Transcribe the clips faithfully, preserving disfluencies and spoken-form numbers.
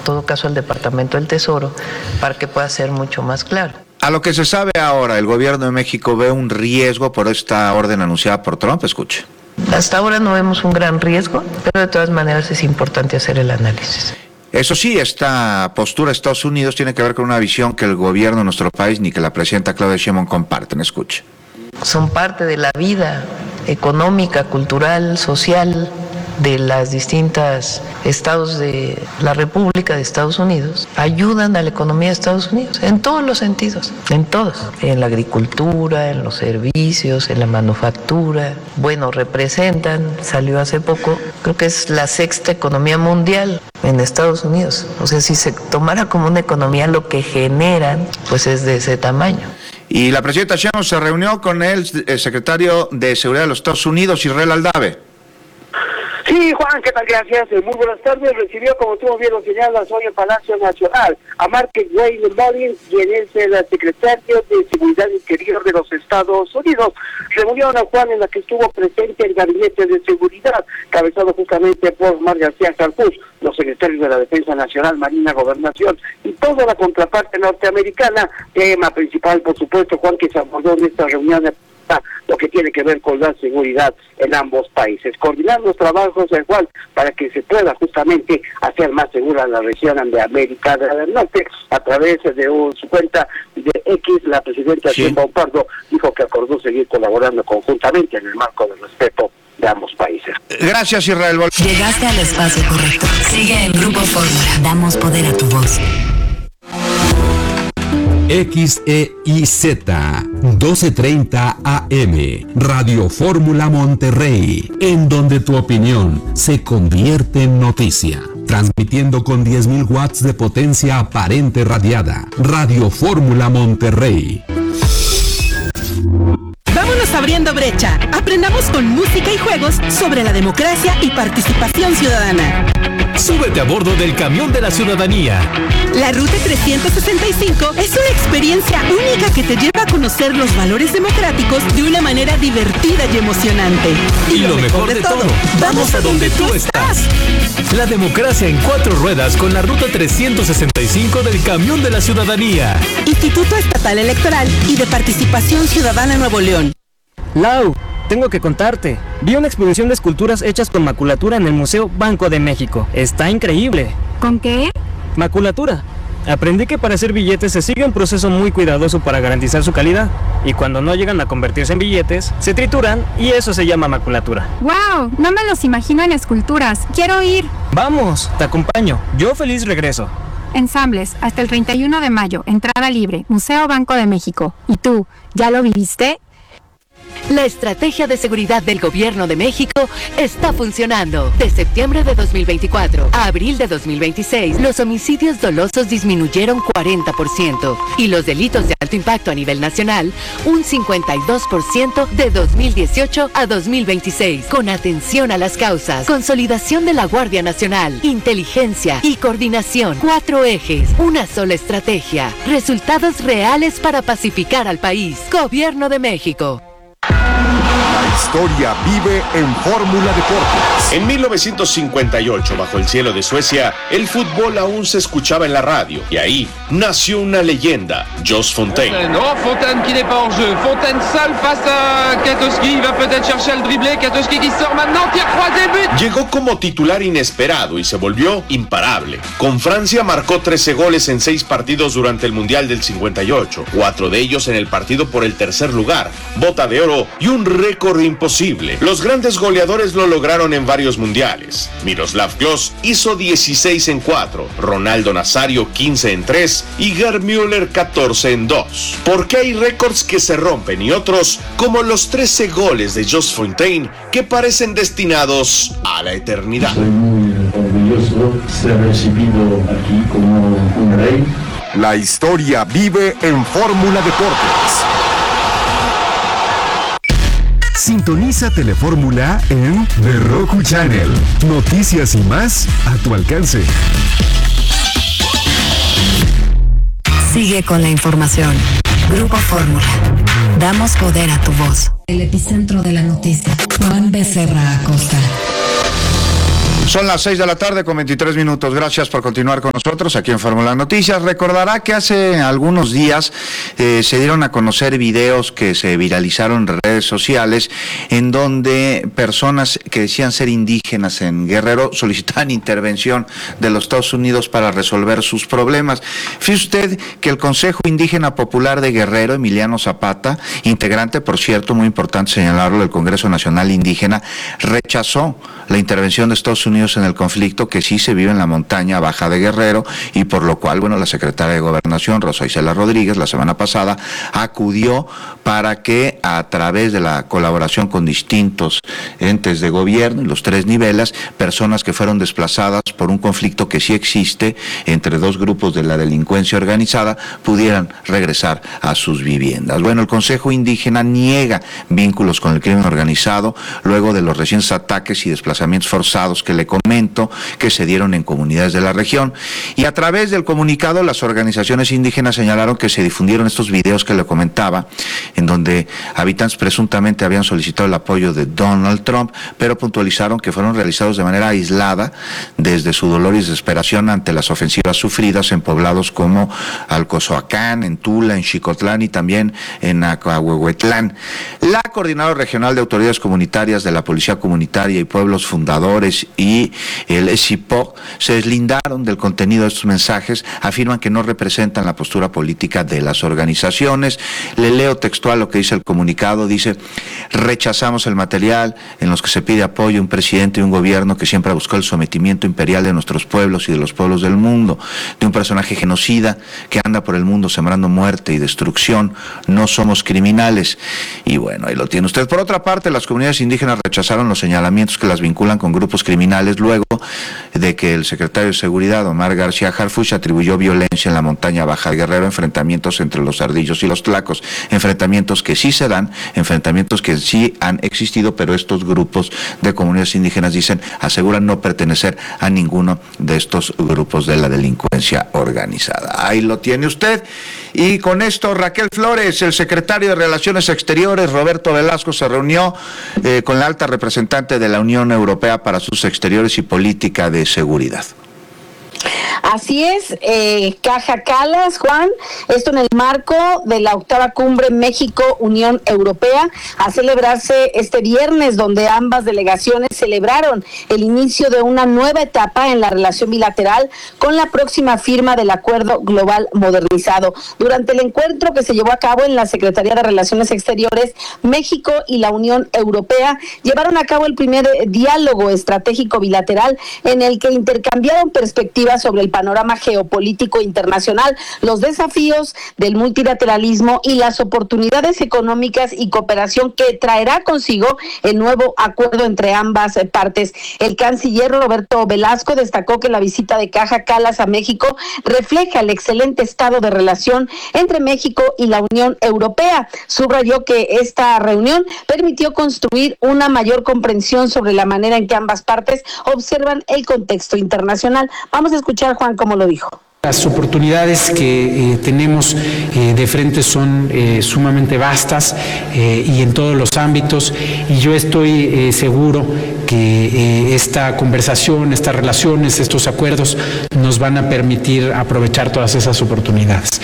todo caso al Departamento del Tesoro, para que pueda ser mucho más claro. A lo que se sabe ahora, el gobierno de México ve un riesgo por esta orden anunciada por Trump. Escuche. Hasta ahora no vemos un gran riesgo, pero de todas maneras es importante hacer el análisis. Eso sí, esta postura de Estados Unidos tiene que ver con una visión que el gobierno de nuestro país ni que la presidenta Claudia Sheinbaum comparten. Escuche. Son parte de la vida económica, cultural, social de las distintas estados de la República de Estados Unidos, ayudan a la economía de Estados Unidos en todos los sentidos, en todos, en la agricultura, en los servicios, en la manufactura. Bueno, representan, salió hace poco, creo que es la sexta economía mundial en Estados Unidos. O sea, si se tomara como una economía lo que generan, pues es de ese tamaño. Y la presidenta Sheinbaum se reunió con el, el secretario de Seguridad de los Estados Unidos, Israel Aldave. Sí, Juan, ¿qué tal? Gracias. Muy buenas tardes. Recibió, como tú bien lo señalas, hoy en Palacio Nacional a Mark Wayne Mullins, quien es el secretario de Seguridad Interior de los Estados Unidos. Reunión, a Juan, en la que estuvo presente el Gabinete de Seguridad, cabezado justamente por Mar García Harfuch, los secretarios de la Defensa Nacional, Marina, Gobernación y toda la contraparte norteamericana. Tema principal, por supuesto, Juan, que se abordó en esta reunión de lo que tiene que ver con la seguridad en ambos países, coordinar los trabajos del cual para que se pueda justamente hacer más segura la región de América del Norte. A través de un, su cuenta de X, la presidenta sí. Sheinbaum Pardo dijo que acordó seguir colaborando conjuntamente en el marco del respeto de ambos países. Gracias, Israel. Llegaste al espacio correcto. Sigue en Grupo Fórmula. Damos poder a tu voz. X E I Z doce treinta A M Radio Fórmula Monterrey, en donde tu opinión se convierte en noticia. Transmitiendo con diez mil watts de potencia aparente radiada. Radio Fórmula Monterrey. Vámonos abriendo brecha. Aprendamos con música y juegos sobre la democracia y participación ciudadana. Súbete a bordo del camión de la ciudadanía. La Ruta trescientos sesenta y cinco es una experiencia única que te lleva a conocer los valores democráticos de una manera divertida y emocionante. Y, y lo, lo mejor, mejor de todo, vamos a donde tú estás. La democracia en cuatro ruedas con la Ruta trescientos sesenta y cinco del camión de la ciudadanía. Instituto Estatal Electoral y de Participación Ciudadana Nuevo León. Lau, tengo que contarte. Vi una exposición de esculturas hechas con maculatura en el Museo Banco de México. Está increíble. ¿Con qué? Maculatura. Aprendí que para hacer billetes se sigue un proceso muy cuidadoso para garantizar su calidad. Y cuando no llegan a convertirse en billetes, se trituran y eso se llama maculatura. ¡Wow! No me los imagino en esculturas. ¡Quiero ir! Vamos, te acompaño. Yo feliz regreso. Ensambles, hasta el treinta y uno de mayo. Entrada libre. Museo Banco de México. ¿Y tú, ya lo viviste? La estrategia de seguridad del Gobierno de México está funcionando. De septiembre de dos mil veinticuatro a abril de dos mil veintiséis, los homicidios dolosos disminuyeron cuarenta por ciento y los delitos de alto impacto a nivel nacional un cincuenta y dos por ciento de dos mil dieciocho a dos mil veintiséis. Con atención a las causas, consolidación de la Guardia Nacional, inteligencia y coordinación. Cuatro ejes, una sola estrategia. Resultados reales para pacificar al país. Gobierno de México. La historia vive en Fórmula Deportes. En mil novecientos cincuenta y ocho, bajo el cielo de Suecia, el fútbol aún se escuchaba en la radio. Y ahí nació una leyenda, Jos Fontaine. Oh, Fontaine qui n'est pas hors jeu. Fontaine seul face à Katowski. Il va peut-être chercher el dribbler. Katowski qui sort maintenant. Tire croisé, but. Llegó como titular inesperado y se volvió imparable. Con Francia marcó trece goles en seis partidos durante el Mundial del cincuenta y ocho. Cuatro de ellos en el partido por el tercer lugar, bota de oro y un récord imposible. Los grandes goleadores lo lograron en varios mundiales. Miroslav Klose hizo dieciséis en cuatro, Ronaldo Nazario quince en tres y Gerd Müller catorce en dos. Porque hay récords que se rompen y otros, como los trece goles de Jos Fontaine, que parecen destinados a la eternidad. Soy muy orgulloso de ser recibido aquí como un rey. La historia vive en Fórmula Deportes. Sintoniza Telefórmula en The Roku Channel. Noticias y más a tu alcance. Sigue con la información. Grupo Fórmula. Damos poder a tu voz. El epicentro de la noticia. Juan Becerra Acosta. Son las seis de la tarde con veintitrés minutos. Gracias por continuar con nosotros aquí en Fórmula Noticias. Recordará que hace algunos días eh, se dieron a conocer videos que se viralizaron en redes sociales en donde personas que decían ser indígenas en Guerrero solicitaban intervención de los Estados Unidos para resolver sus problemas. Fíjese usted que el Consejo Indígena Popular de Guerrero, Emiliano Zapata, integrante, por cierto, muy importante señalarlo, del Congreso Nacional Indígena, rechazó la intervención de Estados Unidos en el conflicto que sí se vive en la montaña baja de Guerrero, y por lo cual, bueno, la secretaria de Gobernación, Rosa Isela Rodríguez, la semana pasada acudió para que a través de la colaboración con distintos entes de gobierno, en los tres niveles, personas que fueron desplazadas por un conflicto que sí existe entre dos grupos de la delincuencia organizada, pudieran regresar a sus viviendas. Bueno, el Consejo Indígena niega vínculos con el crimen organizado luego de los recientes ataques y desplazamientos forzados que le comento que se dieron en comunidades de la región, y a través del comunicado las organizaciones indígenas señalaron que se difundieron estos videos que le comentaba, en donde habitantes presuntamente habían solicitado el apoyo de Donald Trump, pero puntualizaron que fueron realizados de manera aislada desde su dolor y desesperación ante las ofensivas sufridas en poblados como Alcozoacán, en Tula, en Xicotlán y también en Acahuehuetlán. La coordinadora regional de autoridades comunitarias de la Policía Comunitaria y Pueblos Fundadores y el S I P O se deslindaron del contenido de estos mensajes, afirman que no representan la postura política de las organizaciones. Le leo textual lo que dice el comunicado, dice: rechazamos el material en los que se pide apoyo a un presidente y un gobierno que siempre buscó el sometimiento imperial de nuestros pueblos y de los pueblos del mundo, de un personaje genocida que anda por el mundo sembrando muerte y destrucción. No somos criminales. Y bueno, ahí lo tiene usted. Por otra parte, las comunidades indígenas rechazaron los señalamientos que las vinculan con grupos criminales luego de que el secretario de Seguridad, Omar García Harfuch, atribuyó violencia en la montaña baja de Guerrero, enfrentamientos entre los ardillos y los tlacos, enfrentamientos que sí se dan, enfrentamientos que sí han existido, pero estos grupos de comunidades indígenas dicen, aseguran no pertenecer a ninguno de estos grupos de la delincuencia organizada. Ahí lo tiene usted. Y con esto, Raquel Flores, el secretario de Relaciones Exteriores, Roberto Velasco, se reunió eh, con la alta representante de la Unión Europea para sus exteriores y política de seguridad. Así es, eh, Caja Calas, Juan, esto en el marco de la octava cumbre México-Unión Europea, a celebrarse este viernes, donde ambas delegaciones celebraron el inicio de una nueva etapa en la relación bilateral con la próxima firma del Acuerdo Global Modernizado. Durante el encuentro que se llevó a cabo en la Secretaría de Relaciones Exteriores, México y la Unión Europea llevaron a cabo el primer diálogo estratégico bilateral en el que intercambiaron perspectivas sobre el panorama geopolítico internacional, los desafíos del multilateralismo y las oportunidades económicas y cooperación que traerá consigo el nuevo acuerdo entre ambas partes. El canciller Roberto Velasco destacó que la visita de Caja Calas a México refleja el excelente estado de relación entre México y la Unión Europea. Subrayó que esta reunión permitió construir una mayor comprensión sobre la manera en que ambas partes observan el contexto internacional. Vamos a escuchar, Juan, cómo lo dijo. Las oportunidades que eh, tenemos eh, de frente son eh, sumamente vastas eh, y en todos los ámbitos, y yo estoy eh, seguro que eh, esta conversación, estas relaciones, estos acuerdos nos van a permitir aprovechar todas esas oportunidades.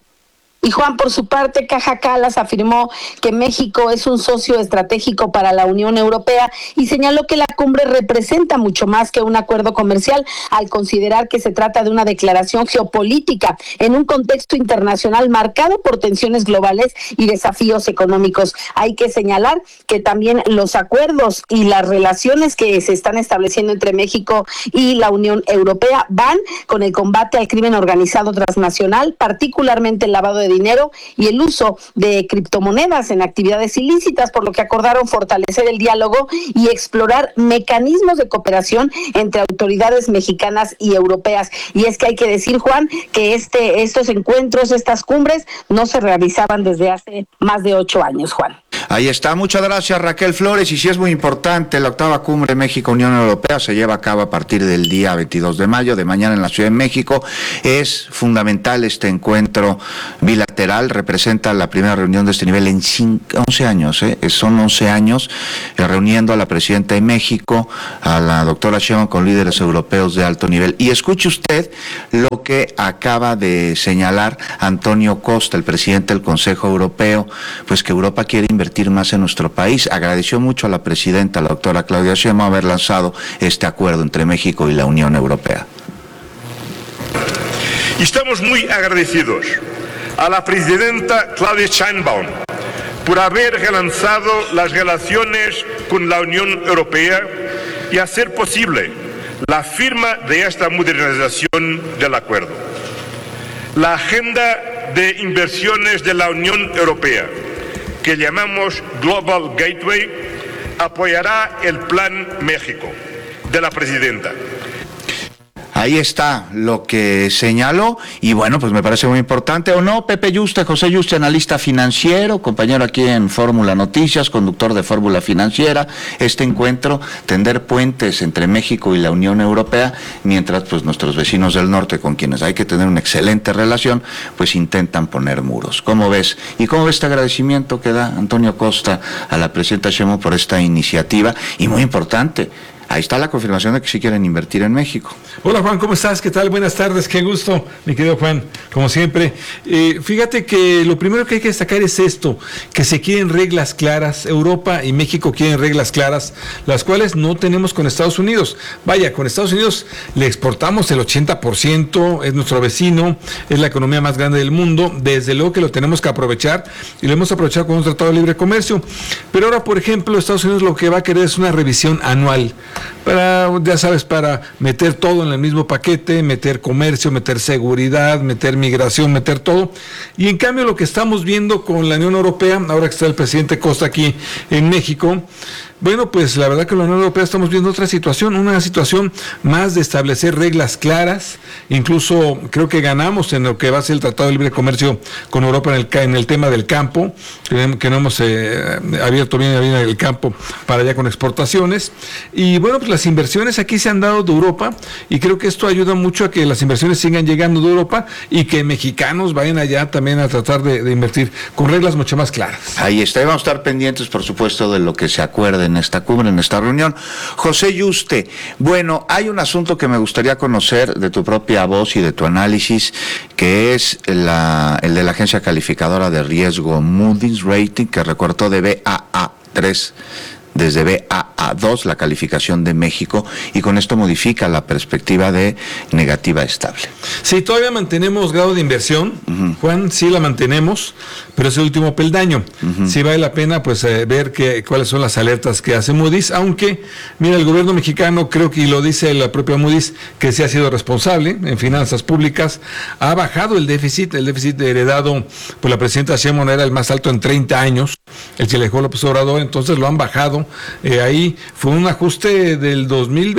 Y Juan, por su parte, Caja Calas afirmó que México es un socio estratégico para la Unión Europea y señaló que la cumbre representa mucho más que un acuerdo comercial, al considerar que se trata de una declaración geopolítica en un contexto internacional marcado por tensiones globales y desafíos económicos. Hay que señalar que también los acuerdos y las relaciones que se están estableciendo entre México y la Unión Europea van con el combate al crimen organizado transnacional, particularmente el lavado de dinero y el uso de criptomonedas en actividades ilícitas, por lo que acordaron fortalecer el diálogo y explorar mecanismos de cooperación entre autoridades mexicanas y europeas. Y es que hay que decir, Juan, que este estos encuentros, estas cumbres, no se realizaban desde hace más de ocho años, Juan. Ahí está, muchas gracias Raquel Flores, y sí es muy importante, la octava cumbre México-Unión Europea se lleva a cabo a partir del día veintidós de mayo, de mañana en la Ciudad de México. Es fundamental este encuentro bilateral, representa la primera reunión de este nivel en cinco, once años, ¿eh? son once años, eh, reuniendo a la presidenta de México, a la doctora Sheinbaum, con líderes europeos de alto nivel. Y escuche usted lo que acaba de señalar Antonio Costa, el presidente del Consejo Europeo, pues que Europa quiere invertir más en nuestro país. Agradeció mucho a la presidenta, la doctora Claudia Sheinbaum, haber lanzado este acuerdo entre México y la Unión Europea. Estamos muy agradecidos a la presidenta Claudia Sheinbaum por haber relanzado las relaciones con la Unión Europea y hacer posible la firma de esta modernización del acuerdo. La agenda de inversiones de la Unión Europea, que llamamos Global Gateway, apoyará el Plan México de la presidenta. Ahí está lo que señaló, y bueno, pues me parece muy importante, ¿o no? Pepe Yuste, José Yuste, analista financiero, compañero aquí en Fórmula Noticias, conductor de Fórmula Financiera, este encuentro, tender puentes entre México y la Unión Europea, mientras pues nuestros vecinos del norte, con quienes hay que tener una excelente relación, pues intentan poner muros. ¿Cómo ves? ¿Y cómo ves este agradecimiento que da Antonio Costa a la presidenta Sheinbaum por esta iniciativa? Y muy importante, ahí está la confirmación de que sí quieren invertir en México. Hola Juan, ¿cómo estás? ¿Qué tal? Buenas tardes, qué gusto, mi querido Juan, como siempre. Eh, fíjate que lo primero que hay que destacar es esto, que se quieren reglas claras, Europa y México quieren reglas claras, las cuales no tenemos con Estados Unidos. Vaya, con Estados Unidos le exportamos el ochenta por ciento, es nuestro vecino, es la economía más grande del mundo, desde luego que lo tenemos que aprovechar, y lo hemos aprovechado con un tratado de libre comercio. Pero ahora, por ejemplo, Estados Unidos lo que va a querer es una revisión anual, para, ya sabes, para meter todo en el mismo paquete, meter comercio, meter seguridad, meter migración, meter todo. Y en cambio lo que estamos viendo con la Unión Europea, ahora que está el presidente Costa aquí en México, bueno, pues la verdad que en la Unión Europea estamos viendo otra situación, una situación más de establecer reglas claras, incluso creo que ganamos en lo que va a ser el Tratado de Libre Comercio con Europa en el, en el tema del campo, que no hemos eh, abierto bien, bien el campo para allá con exportaciones, y bueno, pues las inversiones aquí se han dado de Europa, y creo que esto ayuda mucho a que las inversiones sigan llegando de Europa, y que mexicanos vayan allá también a tratar de, de invertir con reglas mucho más claras. Ahí está, y vamos a estar pendientes, por supuesto, de lo que se acuerde en esta cumbre, en esta reunión. José Yuste, bueno, hay un asunto que me gustaría conocer de tu propia voz y de tu análisis, que es la, el de la agencia calificadora de riesgo Moody's Rating, que recortó de B A A tres desde B A A dos la calificación de México, y con esto modifica la perspectiva de negativa estable. Sí, todavía mantenemos grado de inversión, uh-huh. Juan, sí la mantenemos, pero es el último peldaño. Uh-huh. Sí vale la pena pues eh, ver que, cuáles son las alertas que hace Moody's, aunque, mira, el gobierno mexicano, creo que y lo dice la propia Moody's, que sí ha sido responsable en finanzas públicas, ha bajado el déficit, el déficit heredado por la presidenta Sheinbaum era el más alto en treinta años, el que le dejó López Obrador, entonces lo han bajado. Eh, ahí fue un ajuste del dos mil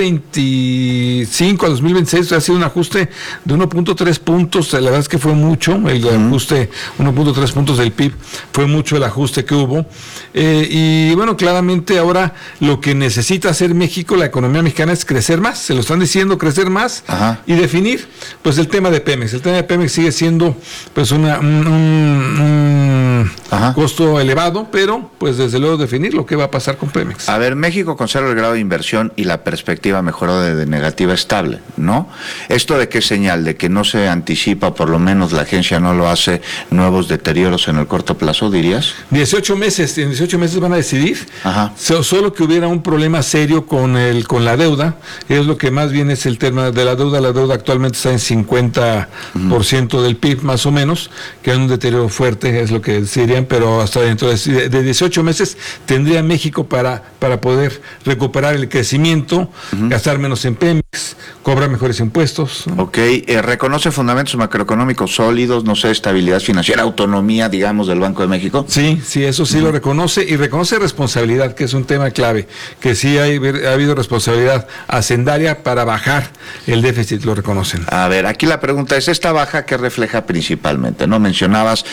veinticinco a dos mil veintiséis, ha sido un ajuste de uno punto tres puntos, la verdad es que fue mucho, el uh-huh. ajuste, uno punto tres puntos del P I B, fue mucho el ajuste que hubo, eh, y bueno, claramente ahora lo que necesita hacer México, la economía mexicana, es crecer más, se lo están diciendo, crecer más, uh-huh. y definir, pues el tema de Pemex, el tema de Pemex sigue siendo pues una, un, un, un uh-huh. costo elevado, pero pues desde luego definir lo que va a pasar con Pemex. A ver, México conserva el grado de inversión y la perspectiva mejoró de, de negativa estable, ¿no? ¿Esto de qué señal? ¿De que no se anticipa, por lo menos la agencia no lo hace, nuevos deterioros en el corto plazo, dirías? dieciocho meses, en dieciocho meses van a decidir. Ajá. So, solo que hubiera un problema serio con el con la deuda, es lo que más bien es el tema de la deuda. La deuda actualmente está en cincuenta por ciento uh-huh. del P I B, más o menos, que es un deterioro fuerte, es lo que dirían, pero hasta dentro de, de dieciocho meses tendría México para para poder recuperar el crecimiento, uh-huh. gastar menos en Pemex, cobrar mejores impuestos, ¿no? Ok, eh, reconoce fundamentos macroeconómicos sólidos, no sé, estabilidad financiera, autonomía, digamos, del Banco de México. Sí, sí, eso sí uh-huh. lo reconoce, y reconoce responsabilidad, que es un tema clave, que sí hay, ha habido responsabilidad hacendaria para bajar el déficit, lo reconocen. A ver, aquí la pregunta es, ¿esta baja qué refleja principalmente? ¿No? Mencionabas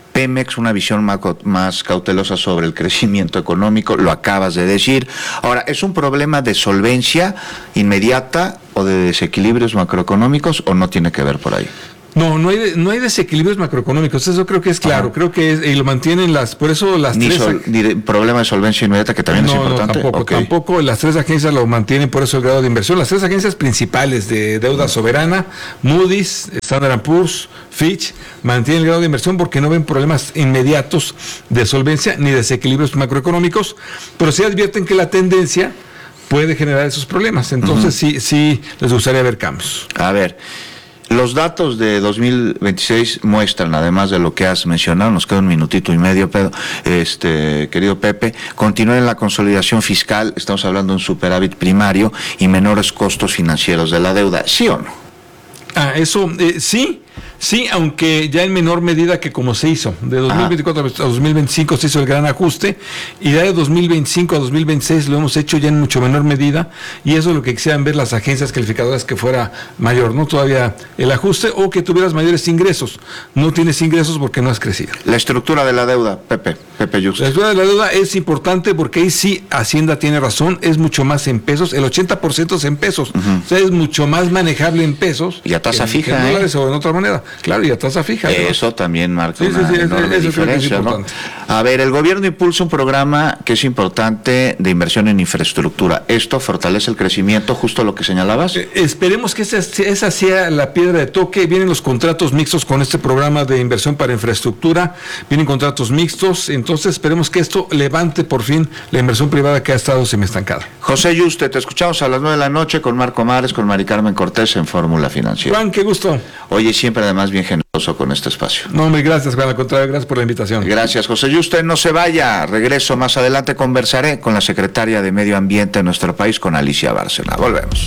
Pemex, una visión más, más cautelosa sobre el crecimiento económico, lo acabas de decir. Ahora, ¿es un problema de solvencia inmediata o de desequilibrios macroeconómicos o no tiene que ver por ahí? No, no hay, no hay desequilibrios macroeconómicos, eso creo que es claro, Ajá. creo que es, y lo mantienen las, por eso las ni tres... Sol, ni de, problema de solvencia inmediata, que también no, es importante. No, tampoco, okay. tampoco, las tres agencias lo mantienen, por eso el grado de inversión, las tres agencias principales de deuda soberana, Moody's, Standard and Poor's, Fitch, mantienen el grado de inversión porque no ven problemas inmediatos de solvencia ni desequilibrios macroeconómicos, pero sí advierten que la tendencia puede generar esos problemas, entonces uh-huh. sí, sí les gustaría ver cambios. A ver... Los datos de dos mil veintiséis muestran, además de lo que has mencionado, nos queda un minutito y medio, Pedro, este, querido Pepe, continúa en la consolidación fiscal, estamos hablando de un superávit primario y menores costos financieros de la deuda, ¿sí o no? Ah, eso, eh, sí, sí, aunque ya en menor medida que como se hizo, de dos mil veinticuatro ah. a dos mil veinticinco se hizo el gran ajuste, y de dos mil veinticinco a dos mil veintiséis lo hemos hecho ya en mucho menor medida, y eso es lo que quisieran ver las agencias calificadoras, que fuera mayor, ¿no? Todavía el ajuste, o que tuvieras mayores ingresos. No tienes ingresos porque no has crecido. La estructura de la deuda, Pepe, Pepe Yuste. La estructura de la deuda es importante porque ahí sí Hacienda tiene razón, es mucho más en pesos, el ochenta por ciento es en pesos, uh-huh. o sea, es mucho más manejable en pesos. Y a tasa que, fija, que en ¿eh? dólares o en otra moneda. Claro, y a tasa fija. Eso ¿no? también marca sí, una sí, sí, enorme eso diferencia, es ¿no? A ver, el gobierno impulsa un programa que es importante de inversión en infraestructura. ¿Esto fortalece el crecimiento, justo lo que señalabas? Eh, esperemos que esa, esa sea la piedra de toque. Vienen los contratos mixtos con este programa de inversión para infraestructura, vienen contratos mixtos, entonces esperemos que esto levante por fin la inversión privada que ha estado semi-estancada. José Yuste, te escuchamos a las nueve de la noche con Marco Mares, con Mari Carmen Cortés en Fórmula Financiera. Juan, qué gusto. Oye, siempre además bien generoso con este espacio. No, muy gracias, Juan, al contrario, gracias por la invitación. Gracias, José Yuste, no se vaya, regreso más adelante, conversaré con la secretaria de Medio Ambiente de nuestro país, con Alicia Bárcena. Volvemos.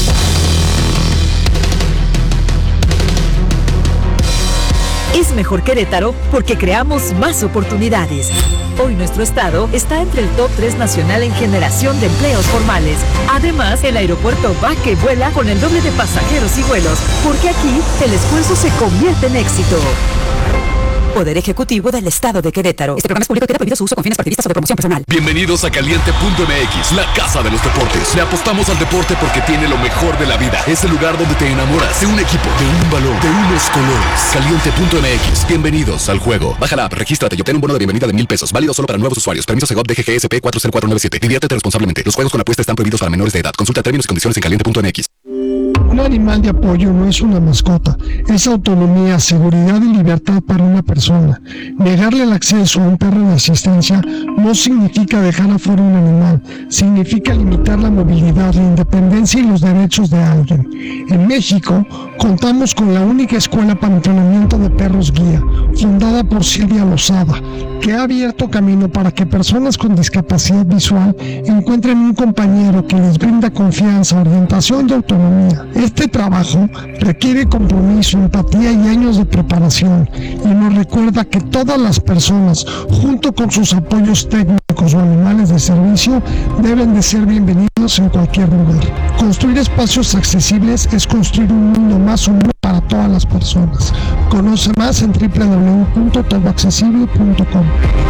Es mejor Querétaro porque creamos más oportunidades. Hoy nuestro estado está entre el top tres nacional en generación de empleos formales. Además, el aeropuerto va que vuela con el doble de pasajeros y vuelos, porque aquí el esfuerzo se convierte en éxito. Poder Ejecutivo del Estado de Querétaro. Este programa es público y queda prohibido su uso con fines partidistas o de promoción personal. Bienvenidos a Caliente punto M X, la casa de los deportes. Le apostamos al deporte porque tiene lo mejor de la vida. Es el lugar donde te enamoras de un equipo, de un balón, de unos colores. Caliente punto M X. Bienvenidos al juego. Baja la app, regístrate y obtén un bono de bienvenida de mil pesos. Válido solo para nuevos usuarios. Permiso Segov D G G S P cuatro cero cuatro nueve siete. Diviértete responsablemente. Los juegos con apuesta están prohibidos para menores de edad. Consulta términos y condiciones en Caliente punto M X. Un animal de apoyo no es una mascota, es autonomía, seguridad y libertad para una persona. Negarle el acceso a un perro de asistencia no significa dejar afuera un animal, significa limitar la movilidad, la independencia y los derechos de alguien. En México, contamos con la única escuela para entrenamiento de perros guía, fundada por Silvia Lozada, que ha abierto camino para que personas con discapacidad visual encuentren un compañero que les brinda confianza, orientación y autonomía. Este trabajo requiere compromiso, empatía y años de preparación, y nos recuerda que todas las personas, junto con sus apoyos técnicos o animales de servicio, deben de ser bienvenidos en cualquier lugar. Construir espacios accesibles es construir un mundo más humano para todas las personas. Conoce más en doble u doble u doble u punto todo accesible punto com.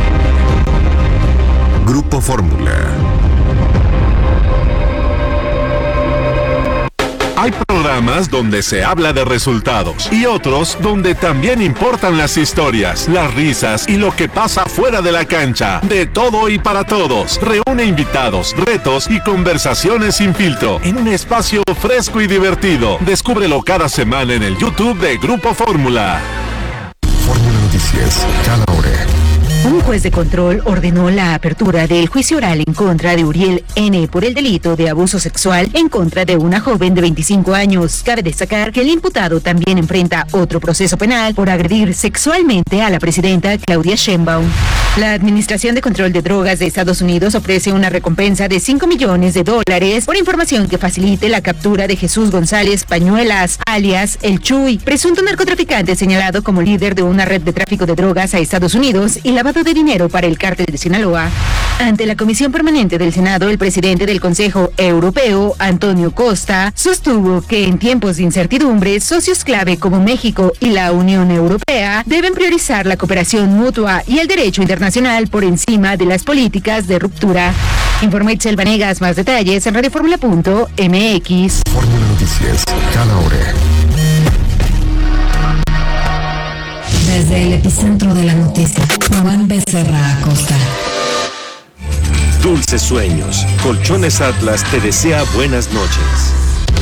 Grupo Fórmula. Hay programas donde se habla de resultados y otros donde también importan las historias, las risas y lo que pasa fuera de la cancha. De todo y para todos. Reúne invitados, retos y conversaciones sin filtro en un espacio fresco y divertido. Descúbrelo cada semana en el YouTube de Grupo Fórmula. Fórmula Noticias, cada hora. Un juez de control ordenó la apertura del juicio oral en contra de Uriel N. por el delito de abuso sexual en contra de una joven de veinticinco años. Cabe destacar que el imputado también enfrenta otro proceso penal por agredir sexualmente a la presidenta Claudia Sheinbaum. La Administración de Control de Drogas de Estados Unidos ofrece una recompensa de cinco millones de dólares por información que facilite la captura de Jesús González Pañuelas, alias El Chuy, presunto narcotraficante señalado como líder de una red de tráfico de drogas a Estados Unidos y lavado de dinero para el cártel de Sinaloa. Ante la Comisión Permanente del Senado, el presidente del Consejo Europeo, Antonio Costa, sostuvo que en tiempos de incertidumbre, socios clave como México y la Unión Europea deben priorizar la cooperación mutua y el derecho internacional por encima de las políticas de ruptura. Informa Itzel Vanegas, más detalles en radioformula punto m x. Fórmula Noticias, cada hora. Desde el epicentro de la noticia, Juan Becerra Acosta. Dulces sueños. Colchones Atlas te desea buenas noches.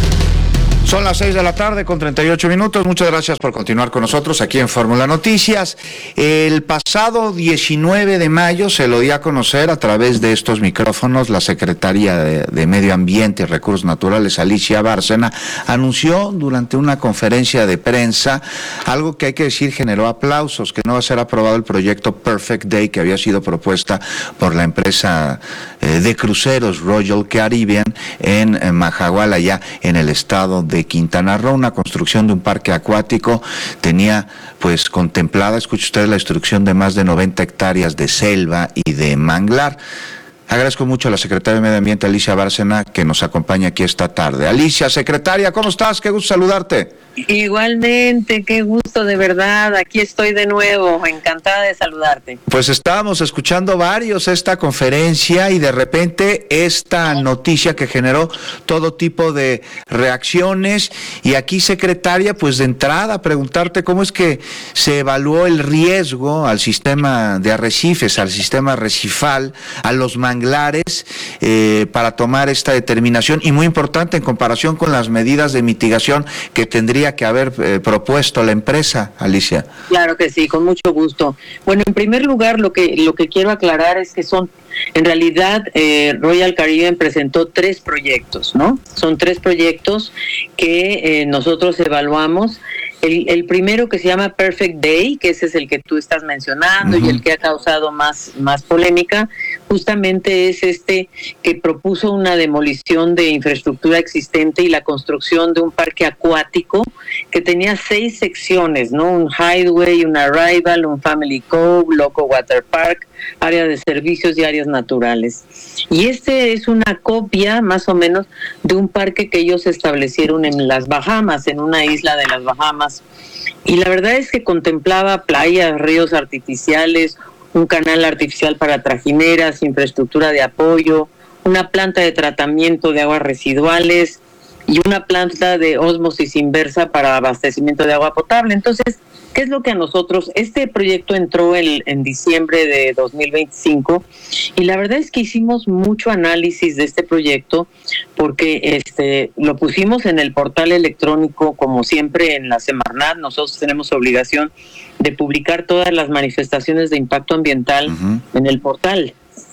Son las seis de la tarde con treinta y ocho minutos. Muchas gracias por continuar con nosotros aquí en Fórmula Noticias. El pasado diecinueve de mayo se lo dio a conocer a través de estos micrófonos. La secretaria de, de Medio Ambiente y Recursos Naturales, Alicia Bárcena, anunció durante una conferencia de prensa algo que hay que decir generó aplausos, que no va a ser aprobado el proyecto Perfect Day que había sido propuesta por la empresa eh, de cruceros Royal Caribbean en, en Mahahual, allá en el estado de Quintana Roo. Una construcción de un parque acuático tenía pues contemplada, escuche usted, la destrucción de más de noventa hectáreas de selva y de manglar. Agradezco mucho a la secretaria de Medio Ambiente, Alicia Bárcena, que nos acompaña aquí esta tarde. Alicia, secretaria, ¿cómo estás? Qué gusto saludarte. Igualmente, qué gusto, de verdad, aquí estoy de nuevo, encantada de saludarte. Pues estábamos escuchando varios esta conferencia y de repente esta noticia que generó todo tipo de reacciones. Y aquí, secretaria, pues de entrada preguntarte cómo es que se evaluó el riesgo al sistema de arrecifes, al sistema arrecifal, a los manglares, eh, para tomar esta determinación, y muy importante en comparación con las medidas de mitigación que tendría que haber eh, propuesto la empresa, Alicia. Claro que sí, con mucho gusto. Bueno, en primer lugar, lo que lo que quiero aclarar es que son, en realidad, eh, Royal Caribbean presentó tres proyectos, ¿no? Son tres proyectos que eh, nosotros evaluamos. El, el primero, que se llama Perfect Day, que ese es el que tú estás mencionando, uh-huh, y el que ha causado más, más polémica, justamente es este que propuso una demolición de infraestructura existente y la construcción de un parque acuático que tenía seis secciones, ¿no? Un highway, un arrival, un family cove, loco water park, área de servicios y áreas naturales. Y este es una copia, más o menos, de un parque que ellos establecieron en las Bahamas, en una isla de las Bahamas. Y la verdad es que contemplaba playas, ríos artificiales, un canal artificial para trajineras, infraestructura de apoyo, una planta de tratamiento de aguas residuales y una planta de ósmosis inversa para abastecimiento de agua potable. Entonces, ¿qué es lo que a nosotros, este proyecto entró en, en diciembre de dos mil veinticinco, y la verdad es que hicimos mucho análisis de este proyecto porque este lo pusimos en el portal electrónico, como siempre en la Semarnat. Nosotros tenemos obligación de publicar todas las manifestaciones de impacto ambiental, uh-huh, en el portal.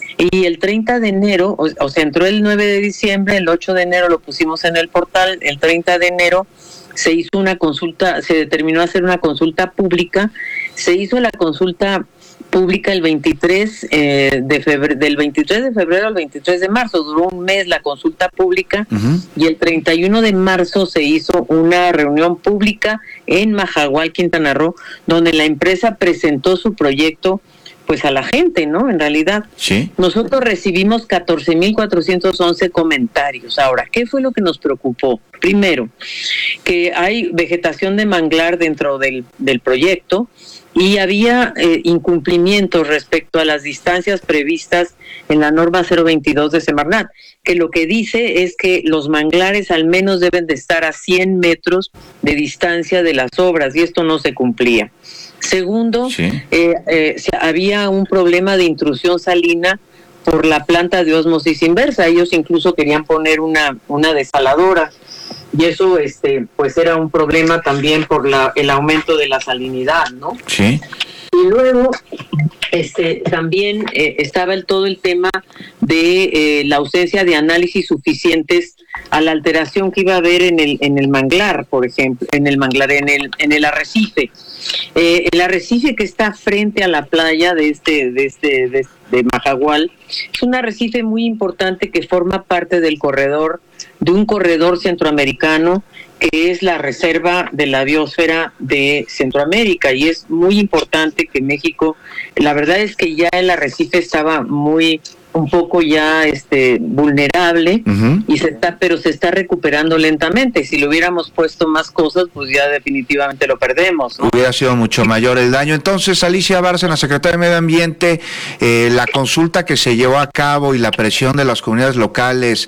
Y el treinta de enero, o, o sea, entró el nueve de diciembre, el ocho de enero lo pusimos en el portal, el treinta de enero se hizo una consulta, se determinó hacer una consulta pública, se hizo la consulta pública el veintitrés eh, de febrero, del veintitrés de febrero al veintitrés de marzo, duró un mes la consulta pública, uh-huh, y el treinta y uno de marzo se hizo una reunión pública en Mahahual, Quintana Roo, donde la empresa presentó su proyecto pues a la gente, ¿no? En realidad, sí. Nosotros recibimos catorce mil cuatrocientos once comentarios. Ahora, ¿qué fue lo que nos preocupó? Primero, que hay vegetación de manglar dentro del, del proyecto y había eh, incumplimientos respecto a las distancias previstas en la norma cero veintidós de Semarnat, que lo que dice es que los manglares al menos deben de estar a cien metros de distancia de las obras, y esto no se cumplía. Segundo, sí. eh, eh, había un problema de intrusión salina por la planta de ósmosis inversa. Ellos incluso querían poner una, una desaladora, y eso este pues era un problema también por la el aumento de la salinidad, ¿no? Sí. Y luego este también eh, estaba el todo el tema de eh, la ausencia de análisis suficientes a la alteración que iba a haber en el en el manglar, por ejemplo, en el manglar, en el en el arrecife. Eh, el arrecife que está frente a la playa de este de este de, de Mahahual es un arrecife muy importante que forma parte del corredor de un corredor centroamericano que es la reserva de la biosfera de Centroamérica, y es muy importante que México, la verdad es que ya el arrecife estaba muy un poco ya este vulnerable uh-huh. y se está, pero se está recuperando lentamente. Si le hubiéramos puesto más cosas, pues ya definitivamente lo perdemos, ¿no? Hubiera sido mucho mayor el daño. Entonces, Alicia Bárcena, secretaria de Medio Ambiente, eh, la consulta que se llevó a cabo y la presión de las comunidades locales,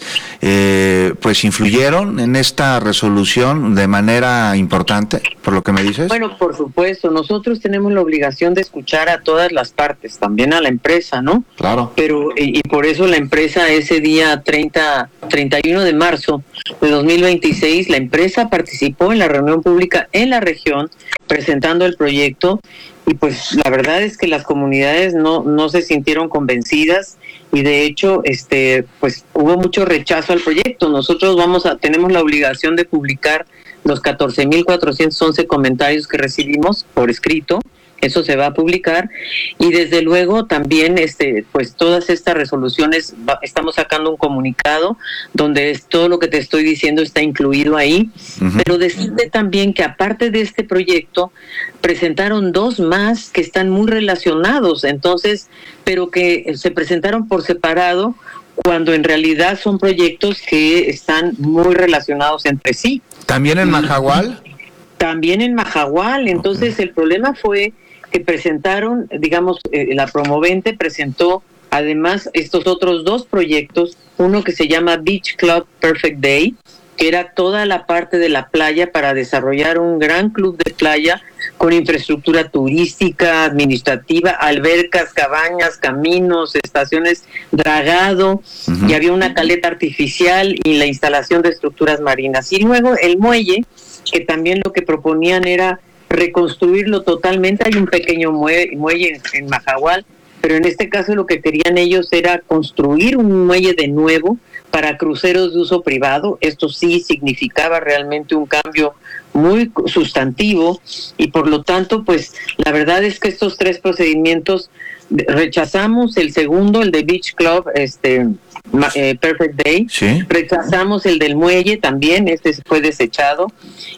eh, pues influyeron en esta resolución de manera importante, por lo que me dices. Bueno, por supuesto, nosotros tenemos la obligación de escuchar a todas las partes, también a la empresa, ¿no? Claro. Pero y, y por eso la empresa ese día treinta, treinta y uno de marzo de dos mil veintiséis, la empresa participó en la reunión pública en la región presentando el proyecto y pues la verdad es que las comunidades no no se sintieron convencidas y de hecho este pues hubo mucho rechazo al proyecto. Nosotros vamos a tenemos la obligación de publicar los catorce mil cuatrocientos once comentarios que recibimos por escrito. Eso se va a publicar y desde luego también este pues todas estas resoluciones va, estamos sacando un comunicado donde es todo lo que te estoy diciendo está incluido ahí, uh-huh. pero decirte también que aparte de este proyecto presentaron dos más que están muy relacionados, entonces, pero que se presentaron por separado cuando en realidad son proyectos que están muy relacionados entre sí. ¿También en Mahahual? También en Mahahual, entonces okay. el problema fue que presentaron, digamos, eh, la promovente presentó además estos otros dos proyectos, uno que se llama Beach Club Perfect Day, que era toda la parte de la playa para desarrollar un gran club de playa con infraestructura turística, administrativa, albercas, cabañas, caminos, estaciones, dragado, uh-huh. y había una caleta artificial y la instalación de estructuras marinas. Y luego el muelle, que también lo que proponían era reconstruirlo totalmente. Hay un pequeño muelle, muelle en, en Mahahual, pero en este caso lo que querían ellos era construir un muelle de nuevo para cruceros de uso privado. Esto sí significaba realmente un cambio muy sustantivo y por lo tanto, pues la verdad es que estos tres procedimientos rechazamos el segundo, el de Beach Club, este eh, Perfect Day, ¿sí? Rechazamos el del muelle también, este fue desechado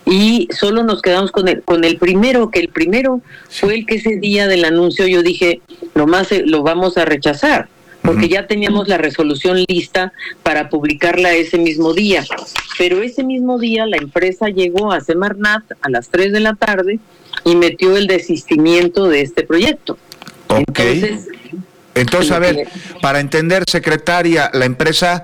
y solo nos quedamos con el con el primero, que el primero sí. fue el que ese día del anuncio yo dije, lo más lo vamos a rechazar, porque uh-huh. ya teníamos la resolución lista para publicarla ese mismo día, pero ese mismo día la empresa llegó a Semarnat a las tres de la tarde y metió el desistimiento de este proyecto. Ok. Entonces, Entonces a ver, para entender, secretaria, la empresa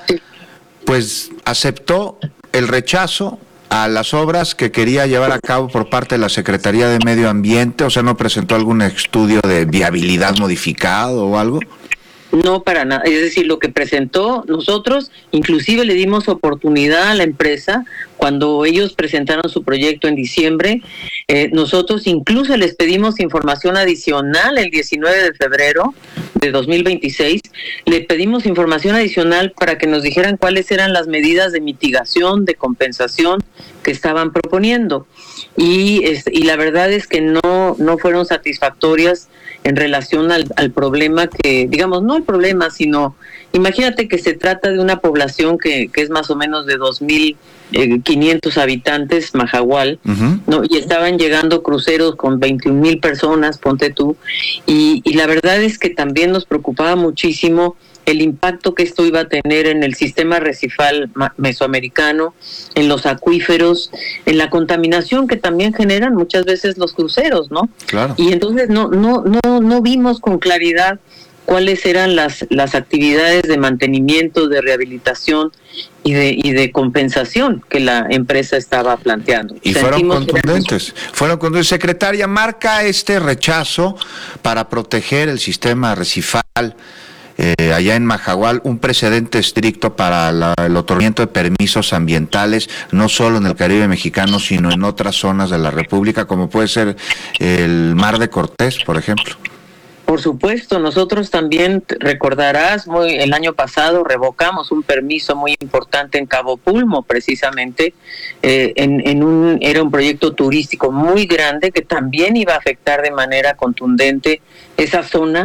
pues aceptó el rechazo a las obras que quería llevar a cabo por parte de la Secretaría de Medio Ambiente, o sea, ¿no presentó algún estudio de viabilidad modificado o algo? No, para nada. Es decir, lo que presentó nosotros, inclusive le dimos oportunidad a la empresa cuando ellos presentaron su proyecto en diciembre. Eh, nosotros incluso les pedimos información adicional el diecinueve de febrero de dos mil veintiséis. Le pedimos información adicional para que nos dijeran cuáles eran las medidas de mitigación, de compensación que estaban proponiendo. Y, es, y la verdad es que no, no fueron satisfactorias en relación al, al problema que, digamos, no el problema, sino, imagínate que se trata de una población que, que es más o menos de dos mil quinientos habitantes, Mahahual, uh-huh. ¿no? Y estaban llegando cruceros con veintiún mil personas, ponte tú, y, y la verdad es que también nos preocupaba muchísimo el impacto que esto iba a tener en el sistema arrecifal mesoamericano, en los acuíferos, en la contaminación que también generan muchas veces los cruceros, ¿no? Claro. Y entonces no no no no vimos con claridad cuáles eran las las actividades de mantenimiento, de rehabilitación y de y de compensación que la empresa estaba planteando. Y Sentimos fueron contundentes. Era... Fueron contundentes. Secretaria, marca este rechazo para proteger el sistema arrecifal Eh, allá en Mahahual, un precedente estricto para la, el otorgamiento de permisos ambientales, no solo en el Caribe mexicano, sino en otras zonas de la República, como puede ser el Mar de Cortés, por ejemplo. Por supuesto, nosotros también, recordarás, muy el año pasado revocamos un permiso muy importante en Cabo Pulmo, precisamente, eh, en, en un era un proyecto turístico muy grande que también iba a afectar de manera contundente esa zona.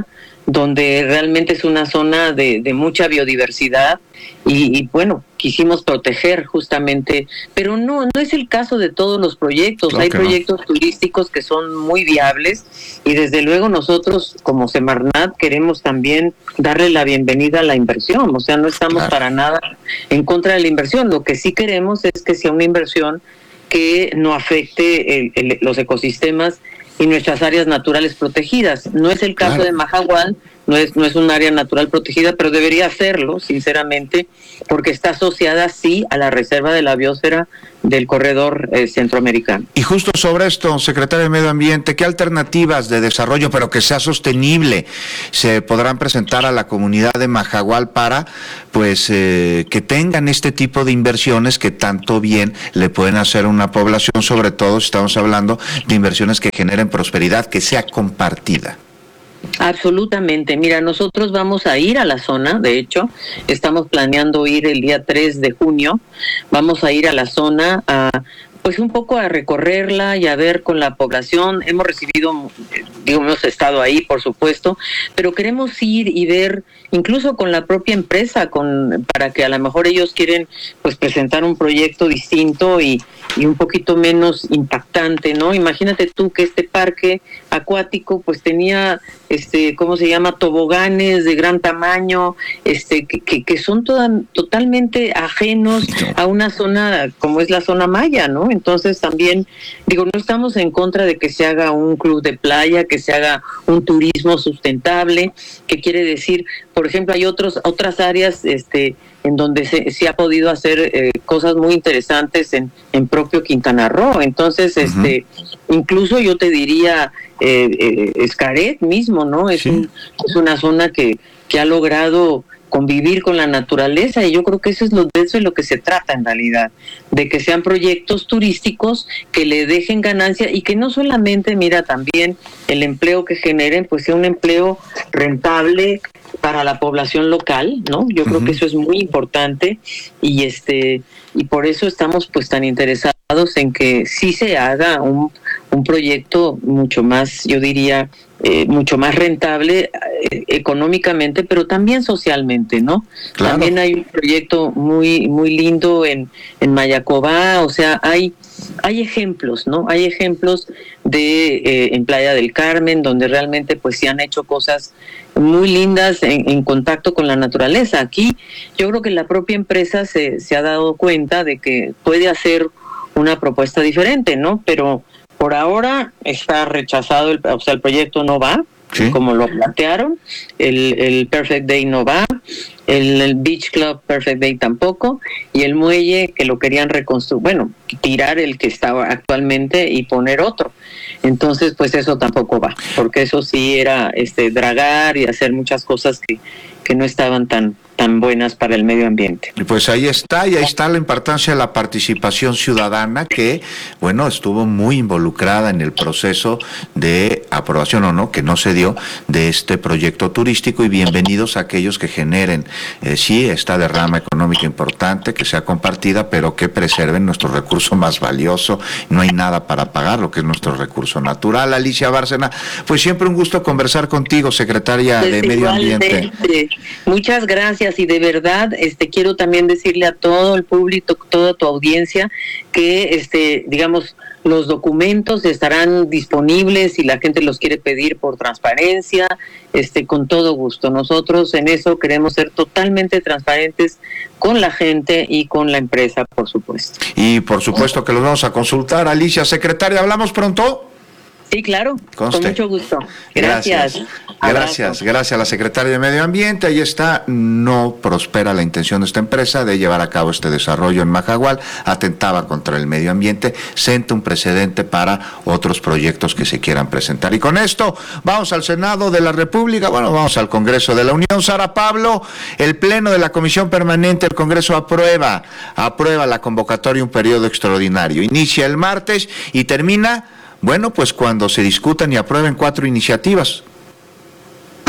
donde realmente es una zona de, de mucha biodiversidad y, y bueno, quisimos proteger justamente, pero no, no es el caso de todos los proyectos. Claro, hay proyectos no. turísticos que son muy viables y desde luego nosotros como Semarnat queremos también darle la bienvenida a la inversión, o sea, no estamos claro. para nada en contra de la inversión, lo que sí queremos es que sea una inversión que no afecte el, el, los ecosistemas y nuestras áreas naturales protegidas. No es el caso claro. de Mahahual, no es, no es un área natural protegida, pero debería hacerlo, sinceramente, porque está asociada, sí, a la reserva de la biosfera del corredor eh, centroamericano. Y justo sobre esto, secretario de Medio Ambiente, ¿qué alternativas de desarrollo, pero que sea sostenible, se podrán presentar a la comunidad de Mahahual para pues eh, que tengan este tipo de inversiones que tanto bien le pueden hacer a una población, sobre todo si estamos hablando de inversiones que generen prosperidad, que sea compartida? Absolutamente. Mira, nosotros vamos a ir a la zona, de hecho, estamos planeando ir el día tres de junio, vamos a ir a la zona a pues un poco a recorrerla y a ver con la población. Hemos recibido, digo, hemos estado ahí, por supuesto, pero queremos ir y ver, incluso con la propia empresa, con para que a lo mejor ellos quieren pues presentar un proyecto distinto y, y un poquito menos impactante, ¿no? Imagínate tú que este parque acuático pues tenía, este, ¿cómo se llama? Toboganes de gran tamaño, este, que, que, que son toda, totalmente ajenos a una zona como es la zona maya, ¿no? Entonces también, digo, no estamos en contra de que se haga un club de playa, que se haga un turismo sustentable, que quiere decir, por ejemplo, hay otros otras áreas este en donde se, se ha podido hacer eh, cosas muy interesantes en, en propio Quintana Roo. Entonces, uh-huh. este incluso yo te diría, eh, eh, Xcaret mismo, ¿no? Es, sí. un, es una zona que, que ha logrado convivir con la naturaleza, y yo creo que eso es lo de eso es lo que se trata en realidad, de que sean proyectos turísticos que le dejen ganancia y que no solamente, mira, también el empleo que generen pues sea un empleo rentable para la población local, ¿no? Yo creo uh-huh. que eso es muy importante y este y por eso estamos pues tan interesados en que sí se haga un un proyecto mucho más, yo diría, eh, mucho más rentable eh, económicamente, pero también socialmente, ¿no? Claro. También hay un proyecto muy muy lindo en en Mayacobá, o sea, hay hay ejemplos, ¿no? Hay ejemplos de eh, en Playa del Carmen, donde realmente pues se han hecho cosas muy lindas en, en contacto con la naturaleza. Aquí yo creo que la propia empresa se, se ha dado cuenta de que puede hacer una propuesta diferente, ¿no? Pero por ahora está rechazado, el, o sea, el proyecto no va, ¿sí? como lo plantearon, el, el Perfect Day no va, el, el Beach Club Perfect Day tampoco, y el muelle que lo querían reconstruir, bueno, tirar el que estaba actualmente y poner otro. Entonces, pues eso tampoco va, porque eso sí era este dragar y hacer muchas cosas que, que no estaban tan tan buenas para el medio ambiente. Y pues ahí está, y ahí está la importancia de la participación ciudadana, que, bueno, estuvo muy involucrada en el proceso de aprobación o no, que no se dio, de este proyecto turístico, y bienvenidos a aquellos que generen, eh, sí, esta derrama económica importante, que sea compartida, pero que preserven nuestro recurso más valioso. No hay nada para pagar lo que es nuestro recurso natural. Alicia Bárcena, pues siempre un gusto conversar contigo, secretaria pues de Medio Ambiente. Muchas gracias. Y de verdad, este, quiero también decirle a todo el público, toda tu audiencia, que, este, digamos, los documentos estarán disponibles si la gente los quiere pedir por transparencia, este, con todo gusto. Nosotros en eso queremos ser totalmente transparentes con la gente y con la empresa, por supuesto. Y por supuesto que los vamos a consultar. Alicia, secretaria, ¿hablamos pronto? Sí, claro, Conste. Con mucho gusto. Gracias. Gracias, gracias, gracias a la secretaria de Medio Ambiente. Ahí está, no prospera la intención de esta empresa de llevar a cabo este desarrollo en Mahahual, atentaba contra el medio ambiente, senta un precedente para otros proyectos que se quieran presentar. Y con esto, vamos al Senado de la República, bueno, vamos al Congreso de la Unión. Sara Pablo, el Pleno de la Comisión Permanente del Congreso aprueba, aprueba la convocatoria, un periodo extraordinario. Inicia el martes y termina... Bueno, pues cuando se discutan y aprueben cuatro iniciativas.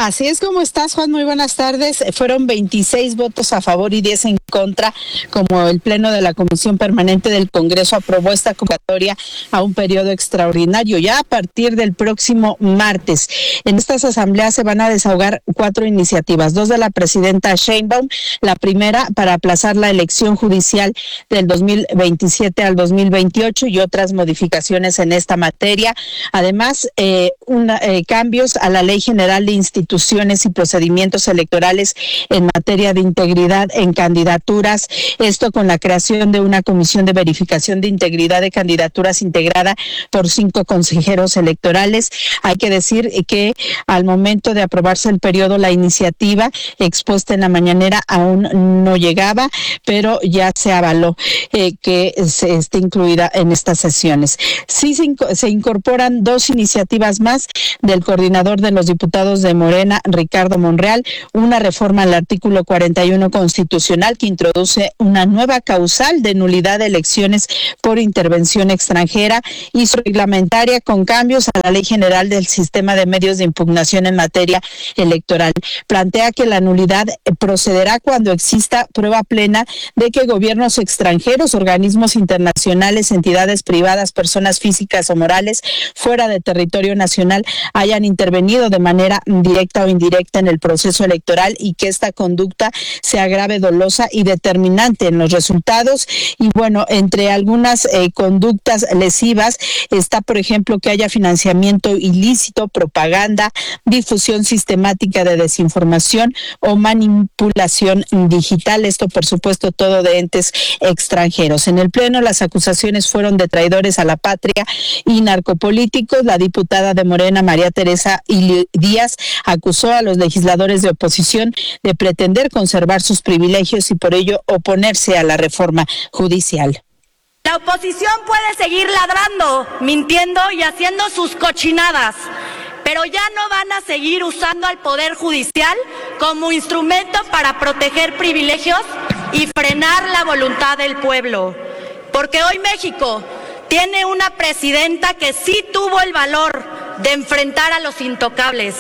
Así es. Como estás, Juan, muy buenas tardes. Fueron veintiséis votos a favor y diez en contra, como el Pleno de la Comisión Permanente del Congreso aprobó esta convocatoria a un periodo extraordinario ya a partir del próximo martes. En estas asambleas se van a desahogar cuatro iniciativas, dos de la presidenta Sheinbaum, la primera para aplazar la elección judicial del dos mil veintisiete al dos mil veintiocho y otras modificaciones en esta materia. Además, eh, una, eh, cambios a la Ley General de Instituciones instituciones y procedimientos electorales en materia de integridad en candidaturas, esto con la creación de una comisión de verificación de integridad de candidaturas integrada por cinco consejeros electorales. Hay que decir que al momento de aprobarse el periodo, la iniciativa expuesta en la mañanera aún no llegaba, pero ya se avaló eh, que se esté incluida en estas sesiones. Sí se, inc- se incorporan dos iniciativas más del coordinador de los diputados de Morena, Ricardo Monreal, una reforma al artículo cuarenta y uno constitucional que introduce una nueva causal de nulidad de elecciones por intervención extranjera y reglamentaria con cambios a la Ley General del Sistema de Medios de Impugnación en materia electoral. Plantea que la nulidad procederá cuando exista prueba plena de que gobiernos extranjeros, organismos internacionales, entidades privadas, personas físicas o morales fuera de territorio nacional hayan intervenido de manera directa o indirecta en el proceso electoral y que esta conducta sea grave, dolosa y determinante en los resultados. Y bueno, entre algunas eh, conductas lesivas está, por ejemplo, que haya financiamiento ilícito, propaganda, difusión sistemática de desinformación o manipulación digital. Esto, por supuesto, todo de entes extranjeros. En el Pleno, las acusaciones fueron de traidores a la patria y narcopolíticos. La diputada de Morena, María Teresa Díaz, acusó a los legisladores de oposición de pretender conservar sus privilegios y por ello oponerse a la reforma judicial. La oposición puede seguir ladrando, mintiendo y haciendo sus cochinadas, pero ya no van a seguir usando al Poder Judicial como instrumento para proteger privilegios y frenar la voluntad del pueblo. Porque hoy México tiene una presidenta que sí tuvo el valor de enfrentar a los intocables.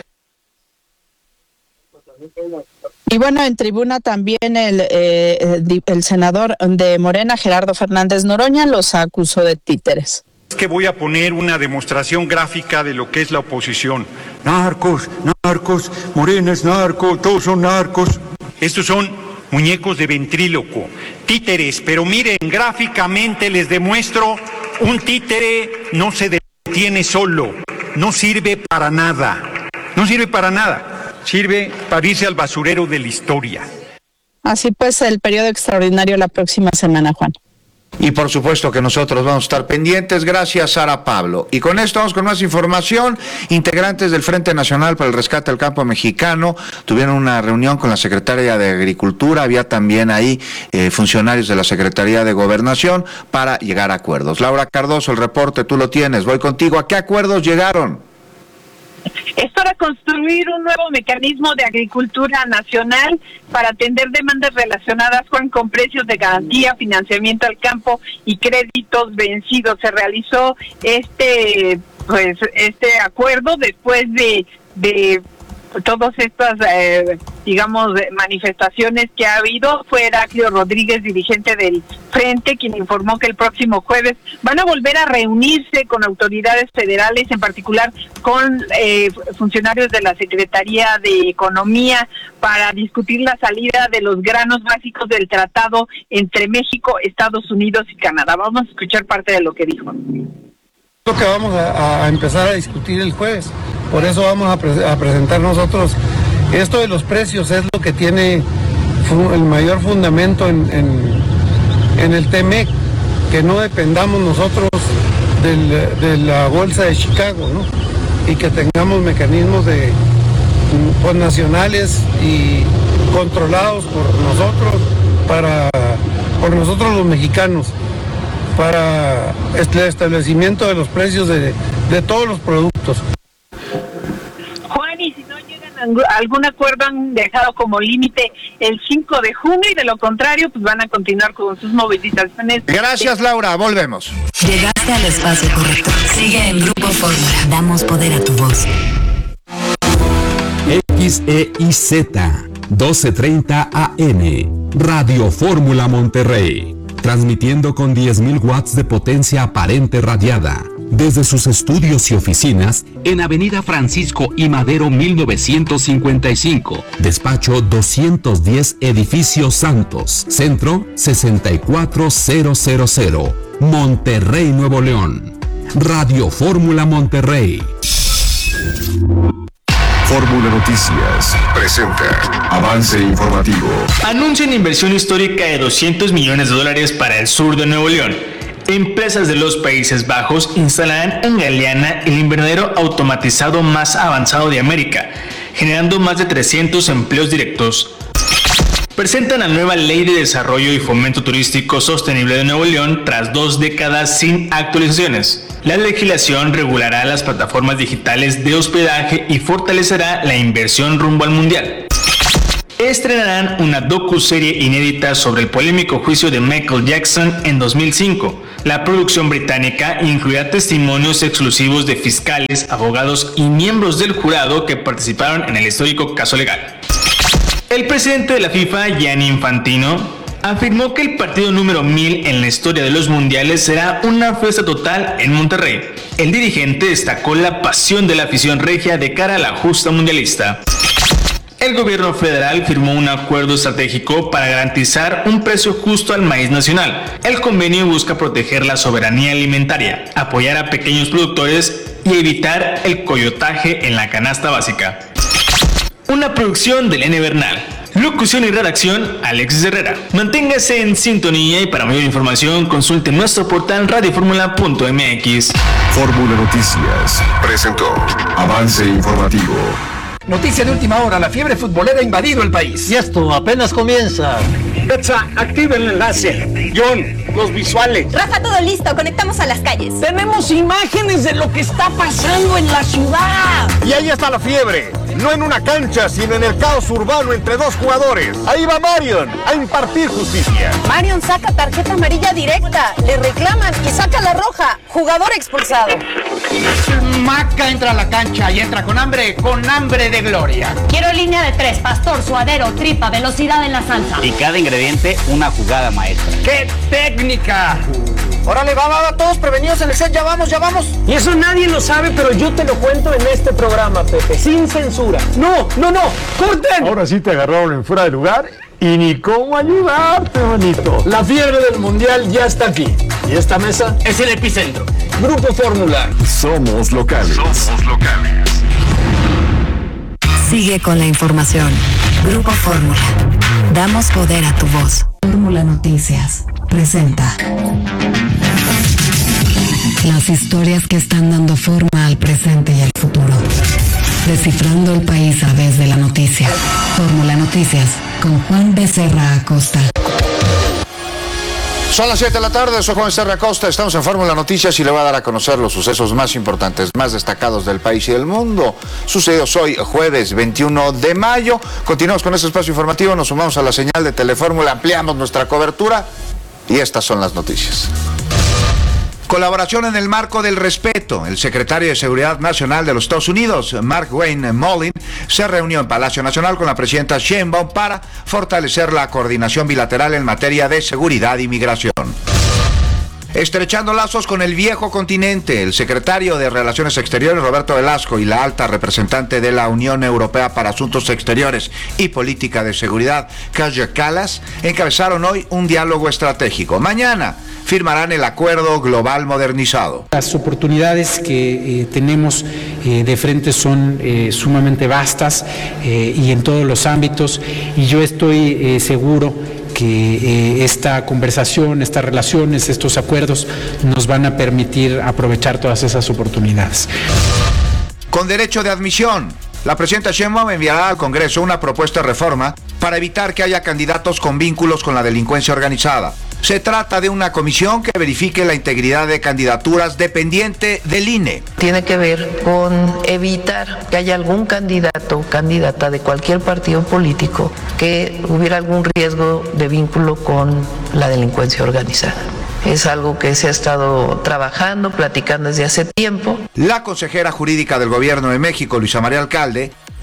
Y bueno, en tribuna también el, eh, el senador de Morena, Gerardo Fernández Noroña, los acusó de títeres. Es que voy a poner una demostración gráfica de lo que es la oposición. Narcos, narcos, Morena es narco, todos son narcos. Estos son muñecos de ventríloco, títeres, pero miren, gráficamente les demuestro, un títere no se detiene solo, no sirve para nada, no sirve para nada. Sirve para irse al basurero de la historia. Así pues, el periodo extraordinario la próxima semana, Juan. Y por supuesto que nosotros vamos a estar pendientes. Gracias, Sara Pablo. Y con esto vamos con más información. Integrantes del Frente Nacional para el Rescate del Campo Mexicano tuvieron una reunión con la Secretaría de Agricultura. Había también ahí eh, funcionarios de la Secretaría de Gobernación para llegar a acuerdos. Laura Cardoso, el reporte tú lo tienes. Voy contigo. ¿A qué acuerdos llegaron? Es para construir un nuevo mecanismo de agricultura nacional para atender demandas relacionadas, Juan, con precios de garantía, financiamiento al campo y créditos vencidos. Se realizó este pues este acuerdo después de de todas estas, eh, digamos, manifestaciones que ha habido. Fue Heraclio Rodríguez, dirigente del Frente, quien informó que el próximo jueves van a volver a reunirse con autoridades federales, en particular con eh, funcionarios de la Secretaría de Economía, para discutir la salida de los granos básicos del tratado entre México, Estados Unidos y Canadá. Vamos a escuchar parte de lo que dijo. Lo que vamos a, a empezar a discutir el jueves, por eso vamos a, pre- a presentar nosotros esto de los precios, es lo que tiene fu- el mayor fundamento en, en, en el T M E C, que no dependamos nosotros del, de la bolsa de Chicago, ¿no? Y que tengamos mecanismos de pues, nacionales y controlados por nosotros, para por nosotros los mexicanos, para el establecimiento de los precios de, de todos los productos. Juan, y si no llegan a algún acuerdo, han dejado como límite el cinco de junio y de lo contrario, pues van a continuar con sus movilizaciones. Gracias, Laura. Volvemos. Llegaste al espacio correcto. Sigue en Grupo Fórmula. Damos poder a tu voz. En X E I Z doce treinta A M, Radio Fórmula Monterrey, transmitiendo con diez mil watts de potencia aparente radiada, desde sus estudios y oficinas en Avenida Francisco I. Madero mil novecientos cincuenta y cinco, despacho doscientos diez, Edificio Santos, Centro sesenta y cuatro mil, Monterrey, Nuevo León. Radio Fórmula Monterrey. Fórmula Noticias presenta Avance Informativo. Anuncian inversión histórica de doscientos millones de dólares para el sur de Nuevo León. Empresas de los Países Bajos instalarán en Galeana el invernadero automatizado más avanzado de América, generando más de trescientos empleos directos. Presentan la nueva Ley de Desarrollo y Fomento Turístico Sostenible de Nuevo León tras dos décadas sin actualizaciones. La legislación regulará las plataformas digitales de hospedaje y fortalecerá la inversión rumbo al Mundial. Estrenarán una docuserie inédita sobre el polémico juicio de Michael Jackson en dos mil cinco. La producción británica incluirá testimonios exclusivos de fiscales, abogados y miembros del jurado que participaron en el histórico caso legal. El presidente de la FIFA, Gianni Infantino, afirmó que el partido número mil en la historia de los mundiales será una fiesta total en Monterrey. El dirigente destacó la pasión de la afición regia de cara a la justa mundialista. El gobierno federal firmó un acuerdo estratégico para garantizar un precio justo al maíz nacional. El convenio busca proteger la soberanía alimentaria, apoyar a pequeños productores y evitar el coyotaje en la canasta básica. Una producción de Elena Bernal. Locución y redacción, Alexis Herrera. Manténgase en sintonía y para mayor información consulte nuestro portal radio fórmula punto m x. Fórmula Noticias presentó Avance Informativo. Noticia de última hora, la fiebre futbolera ha invadido el país. Y esto apenas comienza. Betsa, activa el enlace. John, los visuales. Rafa, todo listo, conectamos a las calles. Tenemos imágenes de lo que está pasando en la ciudad. Y ahí está la fiebre, no en una cancha, sino en el caos urbano entre dos jugadores. Ahí va Marion a impartir justicia. Marion saca tarjeta amarilla directa, le reclaman y saca la roja. Jugador expulsado. Maca entra a la cancha y entra con hambre, con hambre de gloria. Quiero línea de tres, pastor, suadero, tripa, velocidad en la salsa. Y cada ingrediente, una jugada maestra. ¡Qué técnica! Órale, va, va, va, todos prevenidos en el set, ya vamos, ya vamos. Y eso nadie lo sabe, pero yo te lo cuento en este programa, Pepe, sin censura. No, no, no, corten. Ahora sí te agarraron en fuera de lugar y ni cómo ayudarte, bonito. La fiebre del mundial ya está aquí. Y esta mesa es el epicentro. Grupo Fórmula. Somos locales. Somos locales. Sigue con la información. Grupo Fórmula. Damos poder a tu voz. Fórmula Noticias presenta las historias que están dando forma al presente y al futuro. Descifrando el país a través de la noticia. Fórmula Noticias con Juan Becerra Acosta. Son las siete de la tarde, soy Juan Becerra Acosta, estamos en Fórmula Noticias y le voy a dar a conocer los sucesos más importantes, más destacados del país y del mundo, sucedidos hoy, jueves veintiuno de mayo. Continuamos con este espacio informativo, nos sumamos a la señal de Telefórmula, ampliamos nuestra cobertura y estas son las noticias. Colaboración en el marco del respeto. El secretario de Seguridad Nacional de los Estados Unidos, Mark Wayne Mullin, se reunió en Palacio Nacional con la presidenta Sheinbaum para fortalecer la coordinación bilateral en materia de seguridad y migración. Estrechando lazos con el viejo continente, el secretario de Relaciones Exteriores, Roberto Velasco, y la alta representante de la Unión Europea para Asuntos Exteriores y Política de Seguridad, Kaja Kallas, encabezaron hoy un diálogo estratégico. Mañana firmarán el Acuerdo Global Modernizado. Las oportunidades que eh, tenemos eh, de frente son eh, sumamente vastas eh, y en todos los ámbitos, y yo estoy eh, seguro que eh, esta conversación, estas relaciones, estos acuerdos nos van a permitir aprovechar todas esas oportunidades. Con derecho de admisión, la presidenta Sheinbaum enviará al Congreso una propuesta de reforma para evitar que haya candidatos con vínculos con la delincuencia organizada. Se trata de una comisión que verifique la integridad de candidaturas dependiente del I N E. Tiene que ver con evitar que haya algún candidato o candidata de cualquier partido político que hubiera algún riesgo de vínculo con la delincuencia organizada. Es algo que se ha estado trabajando, platicando desde hace tiempo. La consejera jurídica del Gobierno de México, Luisa María Alcalde,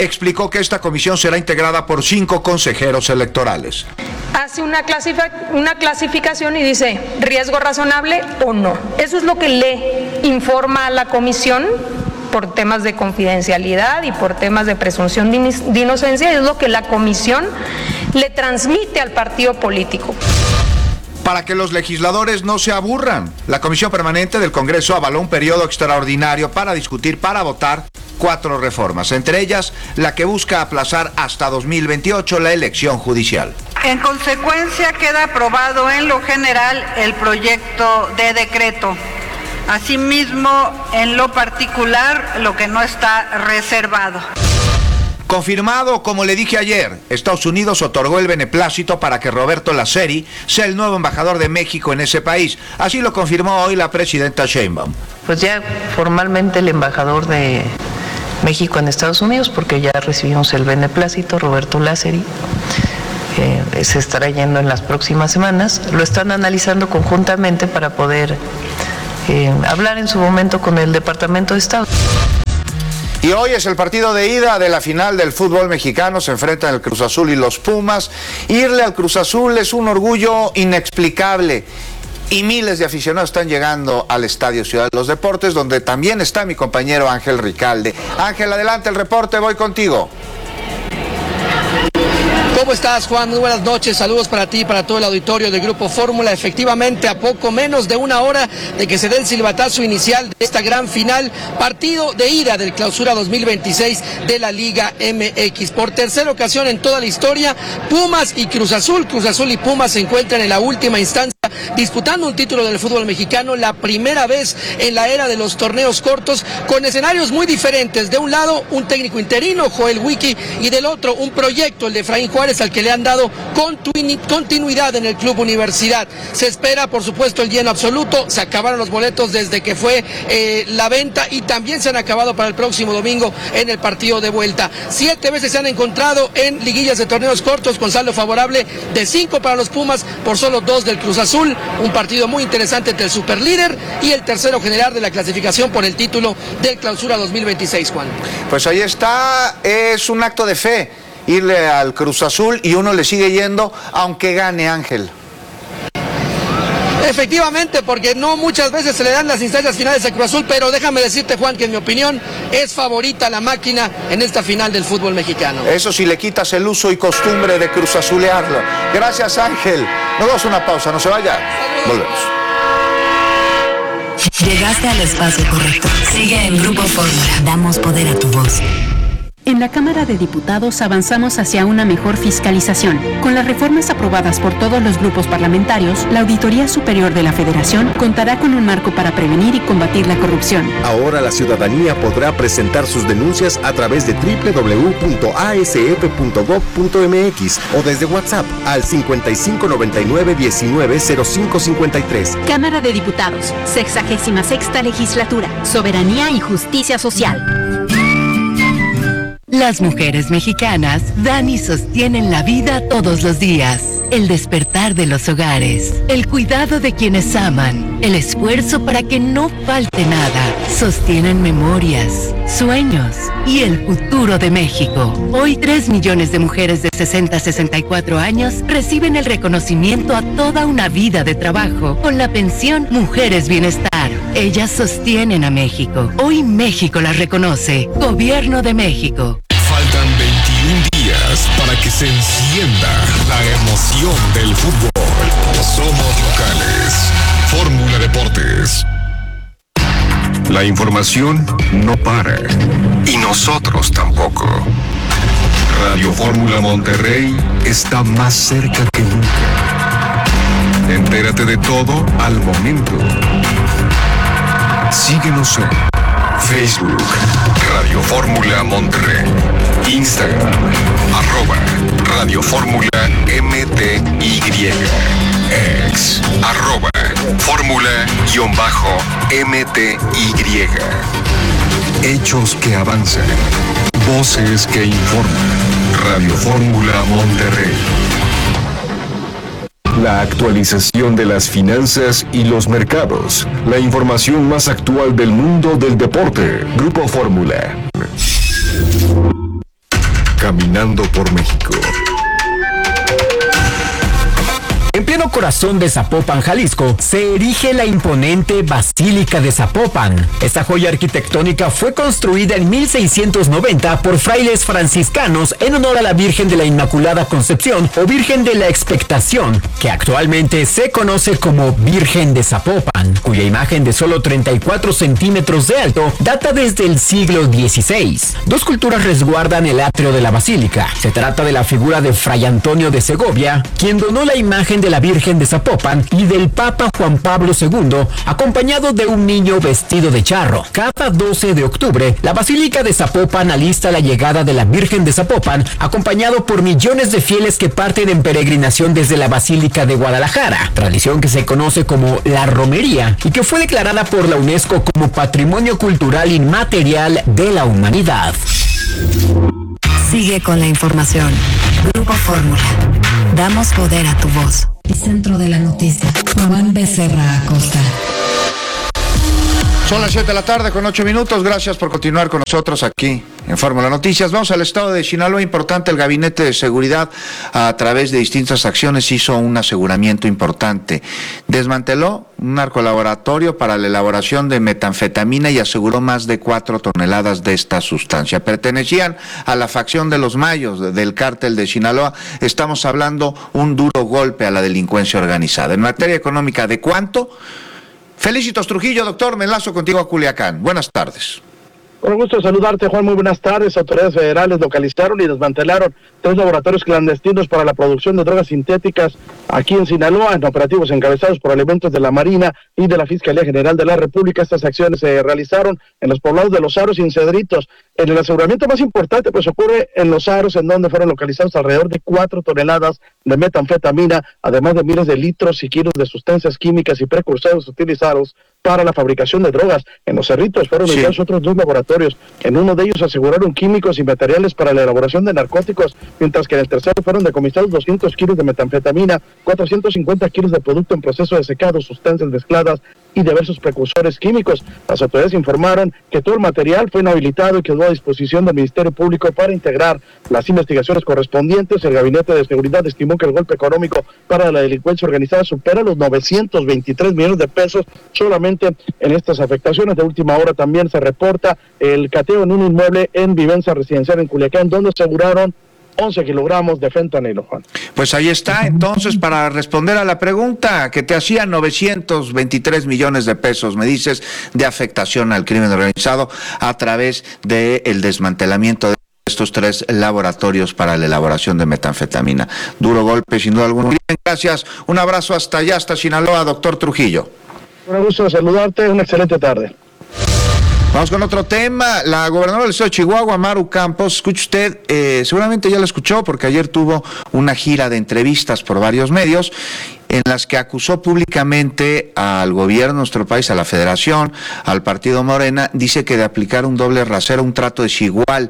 explicó que esta comisión será integrada por cinco consejeros electorales. Hace una, clasific- una clasificación y dice riesgo razonable o no. Eso es lo que le informa a la comisión por temas de confidencialidad y por temas de presunción de, in- de inocencia, y es lo que la comisión le transmite al partido político. Para que los legisladores no se aburran, la Comisión Permanente del Congreso avaló un periodo extraordinario para discutir, para votar cuatro reformas, entre ellas la que busca aplazar hasta dos mil veintiocho la elección judicial. En consecuencia, queda aprobado en lo general el proyecto de decreto. Asimismo, en lo particular, lo que no está reservado. Confirmado, como le dije ayer, Estados Unidos otorgó el beneplácito para que Roberto Laceri sea el nuevo embajador de México en ese país. Así lo confirmó hoy la presidenta Sheinbaum. Pues ya formalmente el embajador de México en Estados Unidos, porque ya recibimos el beneplácito, Roberto Laceri, eh, se estará yendo en las próximas semanas. Lo están analizando conjuntamente para poder eh, hablar en su momento con el Departamento de Estado. Y hoy es el partido de ida de la final del fútbol mexicano. Se enfrentan el Cruz Azul y los Pumas. Irle al Cruz Azul es un orgullo inexplicable. Y miles de aficionados están llegando al Estadio Ciudad de los Deportes, donde también está mi compañero Ángel Ricalde. Ángel, adelante el reporte, voy contigo. ¿Cómo estás, Juan? Muy buenas noches, saludos para ti y para todo el auditorio del Grupo Fórmula. Efectivamente, a poco menos de una hora de que se dé el silbatazo inicial de esta gran final, partido de ida del Clausura dos mil veintiséis de la Liga M X. Por tercera ocasión en toda la historia, Pumas y Cruz Azul, Cruz Azul y Pumas se encuentran en la última instancia disputando un título del fútbol mexicano, la primera vez en la era de los torneos cortos, con escenarios muy diferentes. De un lado, un técnico interino, Joel Wiki, y del otro, un proyecto, el de Efraín Juárez, al que le han dado continuidad en el Club Universidad. Se espera, por supuesto, el lleno absoluto. Se acabaron los boletos desde que fue eh, la venta, y también se han acabado para el próximo domingo en el partido de vuelta. Siete veces se han encontrado en liguillas de torneos cortos, con saldo favorable de cinco para los Pumas por solo dos del Cruz Azul. Un partido muy interesante entre el superlíder y el tercero general de la clasificación por el título del Clausura dos mil veintiséis, Juan. Pues ahí está, es un acto de fe irle al Cruz Azul, y uno le sigue yendo aunque gane, Ángel. Efectivamente, porque no muchas veces se le dan las instancias finales a Cruz Azul, pero déjame decirte, Juan, que en mi opinión es favorita la máquina en esta final del fútbol mexicano. Eso si le quitas el uso y costumbre de Cruz Azulearlo. Gracias, Ángel. Nos damos una pausa, no se vaya. Volvemos. Llegaste al espacio correcto. Sigue en Grupo Fórmula. Damos poder a tu voz. En la Cámara de Diputados avanzamos hacia una mejor fiscalización. Con las reformas aprobadas por todos los grupos parlamentarios, la Auditoría Superior de la Federación contará con un marco para prevenir y combatir la corrupción. Ahora la ciudadanía podrá presentar sus denuncias a través de doble u doble u doble u punto a s f punto gov punto m x o desde WhatsApp al cincuenta y cinco noventa y nueve diecinueve cero cinco cincuenta y tres. Cámara de Diputados, sexagésima sexta legislatura, soberanía y justicia social. Las mujeres mexicanas dan y sostienen la vida todos los días. El despertar de los hogares, el cuidado de quienes aman, el esfuerzo para que no falte nada. Sostienen memorias, sueños y el futuro de México. Hoy tres millones de mujeres de sesenta a sesenta y cuatro años reciben el reconocimiento a toda una vida de trabajo con la pensión Mujeres Bienestar. Ellas sostienen a México. Hoy México las reconoce. Gobierno de México. Faltan veintiún días para que se encienda la emoción del fútbol. Somos locales. Fórmula Deportes. La información no para. Y nosotros tampoco. Radio Fórmula Monterrey está más cerca que nunca. Entérate de todo al momento. Síguenos en Facebook, Radio Fórmula Monterrey, Instagram, arroba Radio Fórmula M T Y, ex, arroba Fórmula-M T Y. Hechos que avanzan, voces que informan. Radio Fórmula Monterrey. La actualización de las finanzas y los mercados. La información más actual del mundo del deporte. Grupo Fórmula. Caminando por México. En pleno corazón de Zapopan, Jalisco, se erige la imponente Basílica de Zapopan. Esta joya arquitectónica fue construida en mil seiscientos noventa por frailes franciscanos en honor a la Virgen de la Inmaculada Concepción o Virgen de la Expectación, que actualmente se conoce como Virgen de Zapopan, cuya imagen de solo treinta y cuatro centímetros de alto data desde el siglo dieciséis. Dos culturas resguardan el atrio de la basílica. Se trata de la figura de Fray Antonio de Segovia, quien donó la imagen de la Virgen de Zapopan, y del Papa Juan Pablo segundo, acompañado de un niño vestido de charro. Cada doce de octubre, la Basílica de Zapopan alista la llegada de la Virgen de Zapopan, acompañado por millones de fieles que parten en peregrinación desde la Basílica de Guadalajara, tradición que se conoce como la romería y que fue declarada por la UNESCO como Patrimonio Cultural Inmaterial de la Humanidad. Sigue con la información. Grupo Fórmula. Damos poder a tu voz. Centro de la noticia. Juan Becerra Acosta. Son las siete de la tarde con ocho minutos. Gracias por continuar con nosotros aquí en Fórmula Noticias. Vamos al estado de Sinaloa. Importante, el Gabinete de Seguridad, a través de distintas acciones, hizo un aseguramiento importante. Desmanteló un narcolaboratorio para la elaboración de metanfetamina y aseguró más de cuatro toneladas de esta sustancia. Pertenecían a la facción de los Mayos del cártel de Sinaloa. Estamos hablando un duro golpe a la delincuencia organizada. En materia económica, ¿de cuánto? Felicitos Trujillo, doctor, me enlazo contigo a Culiacán. Buenas tardes. Con gusto saludarte, Juan. Muy buenas tardes. Autoridades federales localizaron y desmantelaron tres laboratorios clandestinos para la producción de drogas sintéticas aquí en Sinaloa, en operativos encabezados por elementos de la Marina y de la Fiscalía General de la República. Estas acciones se realizaron en los poblados de Los Aros y en Cedritos. En el aseguramiento más importante, pues ocurre en Los Aros, en donde fueron localizados alrededor de cuatro toneladas de metanfetamina, además de miles de litros y kilos de sustancias químicas y precursores utilizados para la fabricación de drogas. En Los Cerritos fueron sí. ubicados otros dos laboratorios. En uno de ellos aseguraron químicos y materiales para la elaboración de narcóticos, mientras que en el tercero fueron decomisados doscientos kilos de metanfetamina, cuatrocientos cincuenta kilos de producto en proceso de secado, sustancias mezcladas y diversos precursores químicos. Las autoridades informaron que todo el material fue inhabilitado y quedó a disposición del Ministerio Público para integrar las investigaciones correspondientes. El Gabinete de Seguridad estimó que el golpe económico para la delincuencia organizada supera los novecientos veintitrés millones de pesos solamente en estas afectaciones. De última hora también se reporta el cateo en un inmueble en vivienda residencial en Culiacán, donde aseguraron once kilogramos de fentanilo, Juan. Pues ahí está, entonces, para responder a la pregunta que te hacía, novecientos veintitrés millones de pesos, me dices, de afectación al crimen organizado a través del desmantelamiento de estos tres laboratorios para la elaboración de metanfetamina. Duro golpe, sin duda alguna. Bien, gracias, un abrazo hasta allá, hasta Sinaloa, doctor Trujillo. Un gusto saludarte, una excelente tarde. Vamos con otro tema. La gobernadora del estado de Chihuahua, Maru Campos, escuche usted, eh, seguramente ya la escuchó porque ayer tuvo una gira de entrevistas por varios medios en las que acusó públicamente al gobierno de nuestro país, a la Federación, al partido Morena. Dice que de aplicar un doble rasero, un trato desigual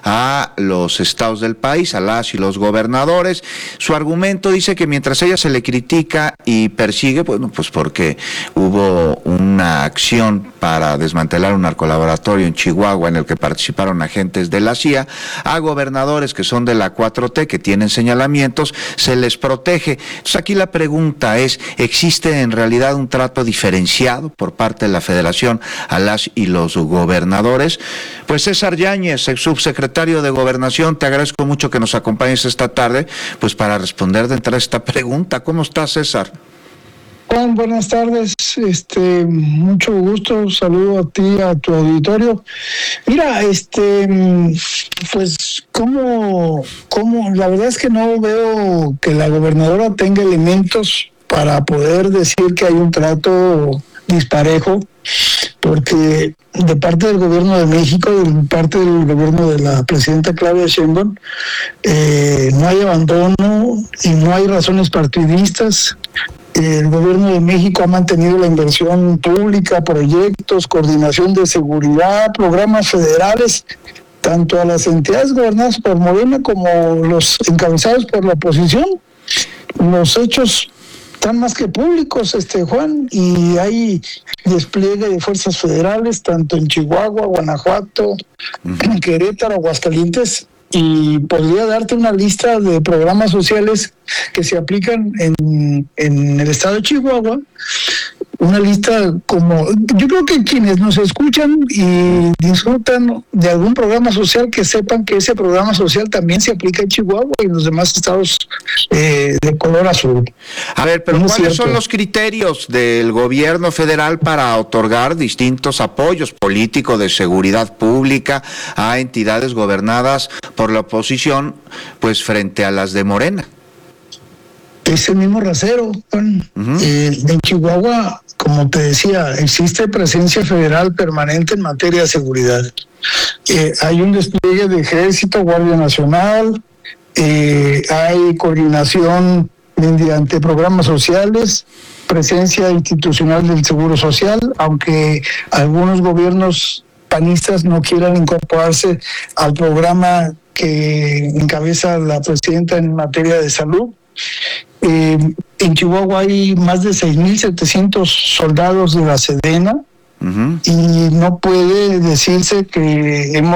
a los estados del país, a las y los gobernadores. Su argumento dice que mientras ella se le critica y persigue, bueno, pues porque hubo una acción para desmantelar un narcolaboratorio en Chihuahua en el que participaron agentes de la C I A, a gobernadores que son de la cuatro T, que tienen señalamientos, se les protege. Entonces aquí la pregunta es, ¿existe en realidad un trato diferenciado por parte de la Federación a las y los gobernadores? Pues César Yáñez, ex subsecretario de Gobernación, te agradezco mucho que nos acompañes esta tarde, pues para responder de entrada esta pregunta. ¿Cómo estás, César? Juan, buenas tardes, este, mucho gusto, saludo a ti, a tu auditorio. Mira, este, pues, ¿cómo, cómo? La verdad es que no veo que la gobernadora tenga elementos para poder decir que hay un trato disparejo, porque de parte del gobierno de México, de parte del gobierno de la presidenta Claudia Sheinbaum, eh, no hay abandono y no hay razones partidistas. El gobierno de México ha mantenido la inversión pública, proyectos, coordinación de seguridad, programas federales, tanto a las entidades gobernadas por Morena como los encabezados por la oposición. Los hechos están más que públicos, este Juan, y hay despliegue de fuerzas federales tanto en Chihuahua, Guanajuato, uh-huh. Querétaro, Aguascalientes y podría darte una lista de programas sociales que se aplican en, en el estado de Chihuahua, una lista como, yo creo que quienes nos escuchan y disfrutan de algún programa social, que sepan que ese programa social también se aplica en Chihuahua y en los demás estados eh, de color azul. A ver, pero No es ¿cuáles cierto. son los criterios del gobierno federal para otorgar distintos apoyos políticos de seguridad pública a entidades gobernadas por la oposición, pues frente a las de Morena? Es el mismo rasero, Juan. Uh-huh. eh, en Chihuahua, como te decía, existe presencia federal permanente en materia de seguridad. Eh, hay un despliegue de Ejército, Guardia Nacional, eh, hay coordinación mediante programas sociales, presencia institucional del Seguro Social, aunque algunos gobiernos panistas no quieran incorporarse al programa que encabeza la presidenta en materia de salud. Eh, en Chihuahua hay más de seis mil setecientos soldados de la Sedena, uh-huh. y no puede decirse que hemos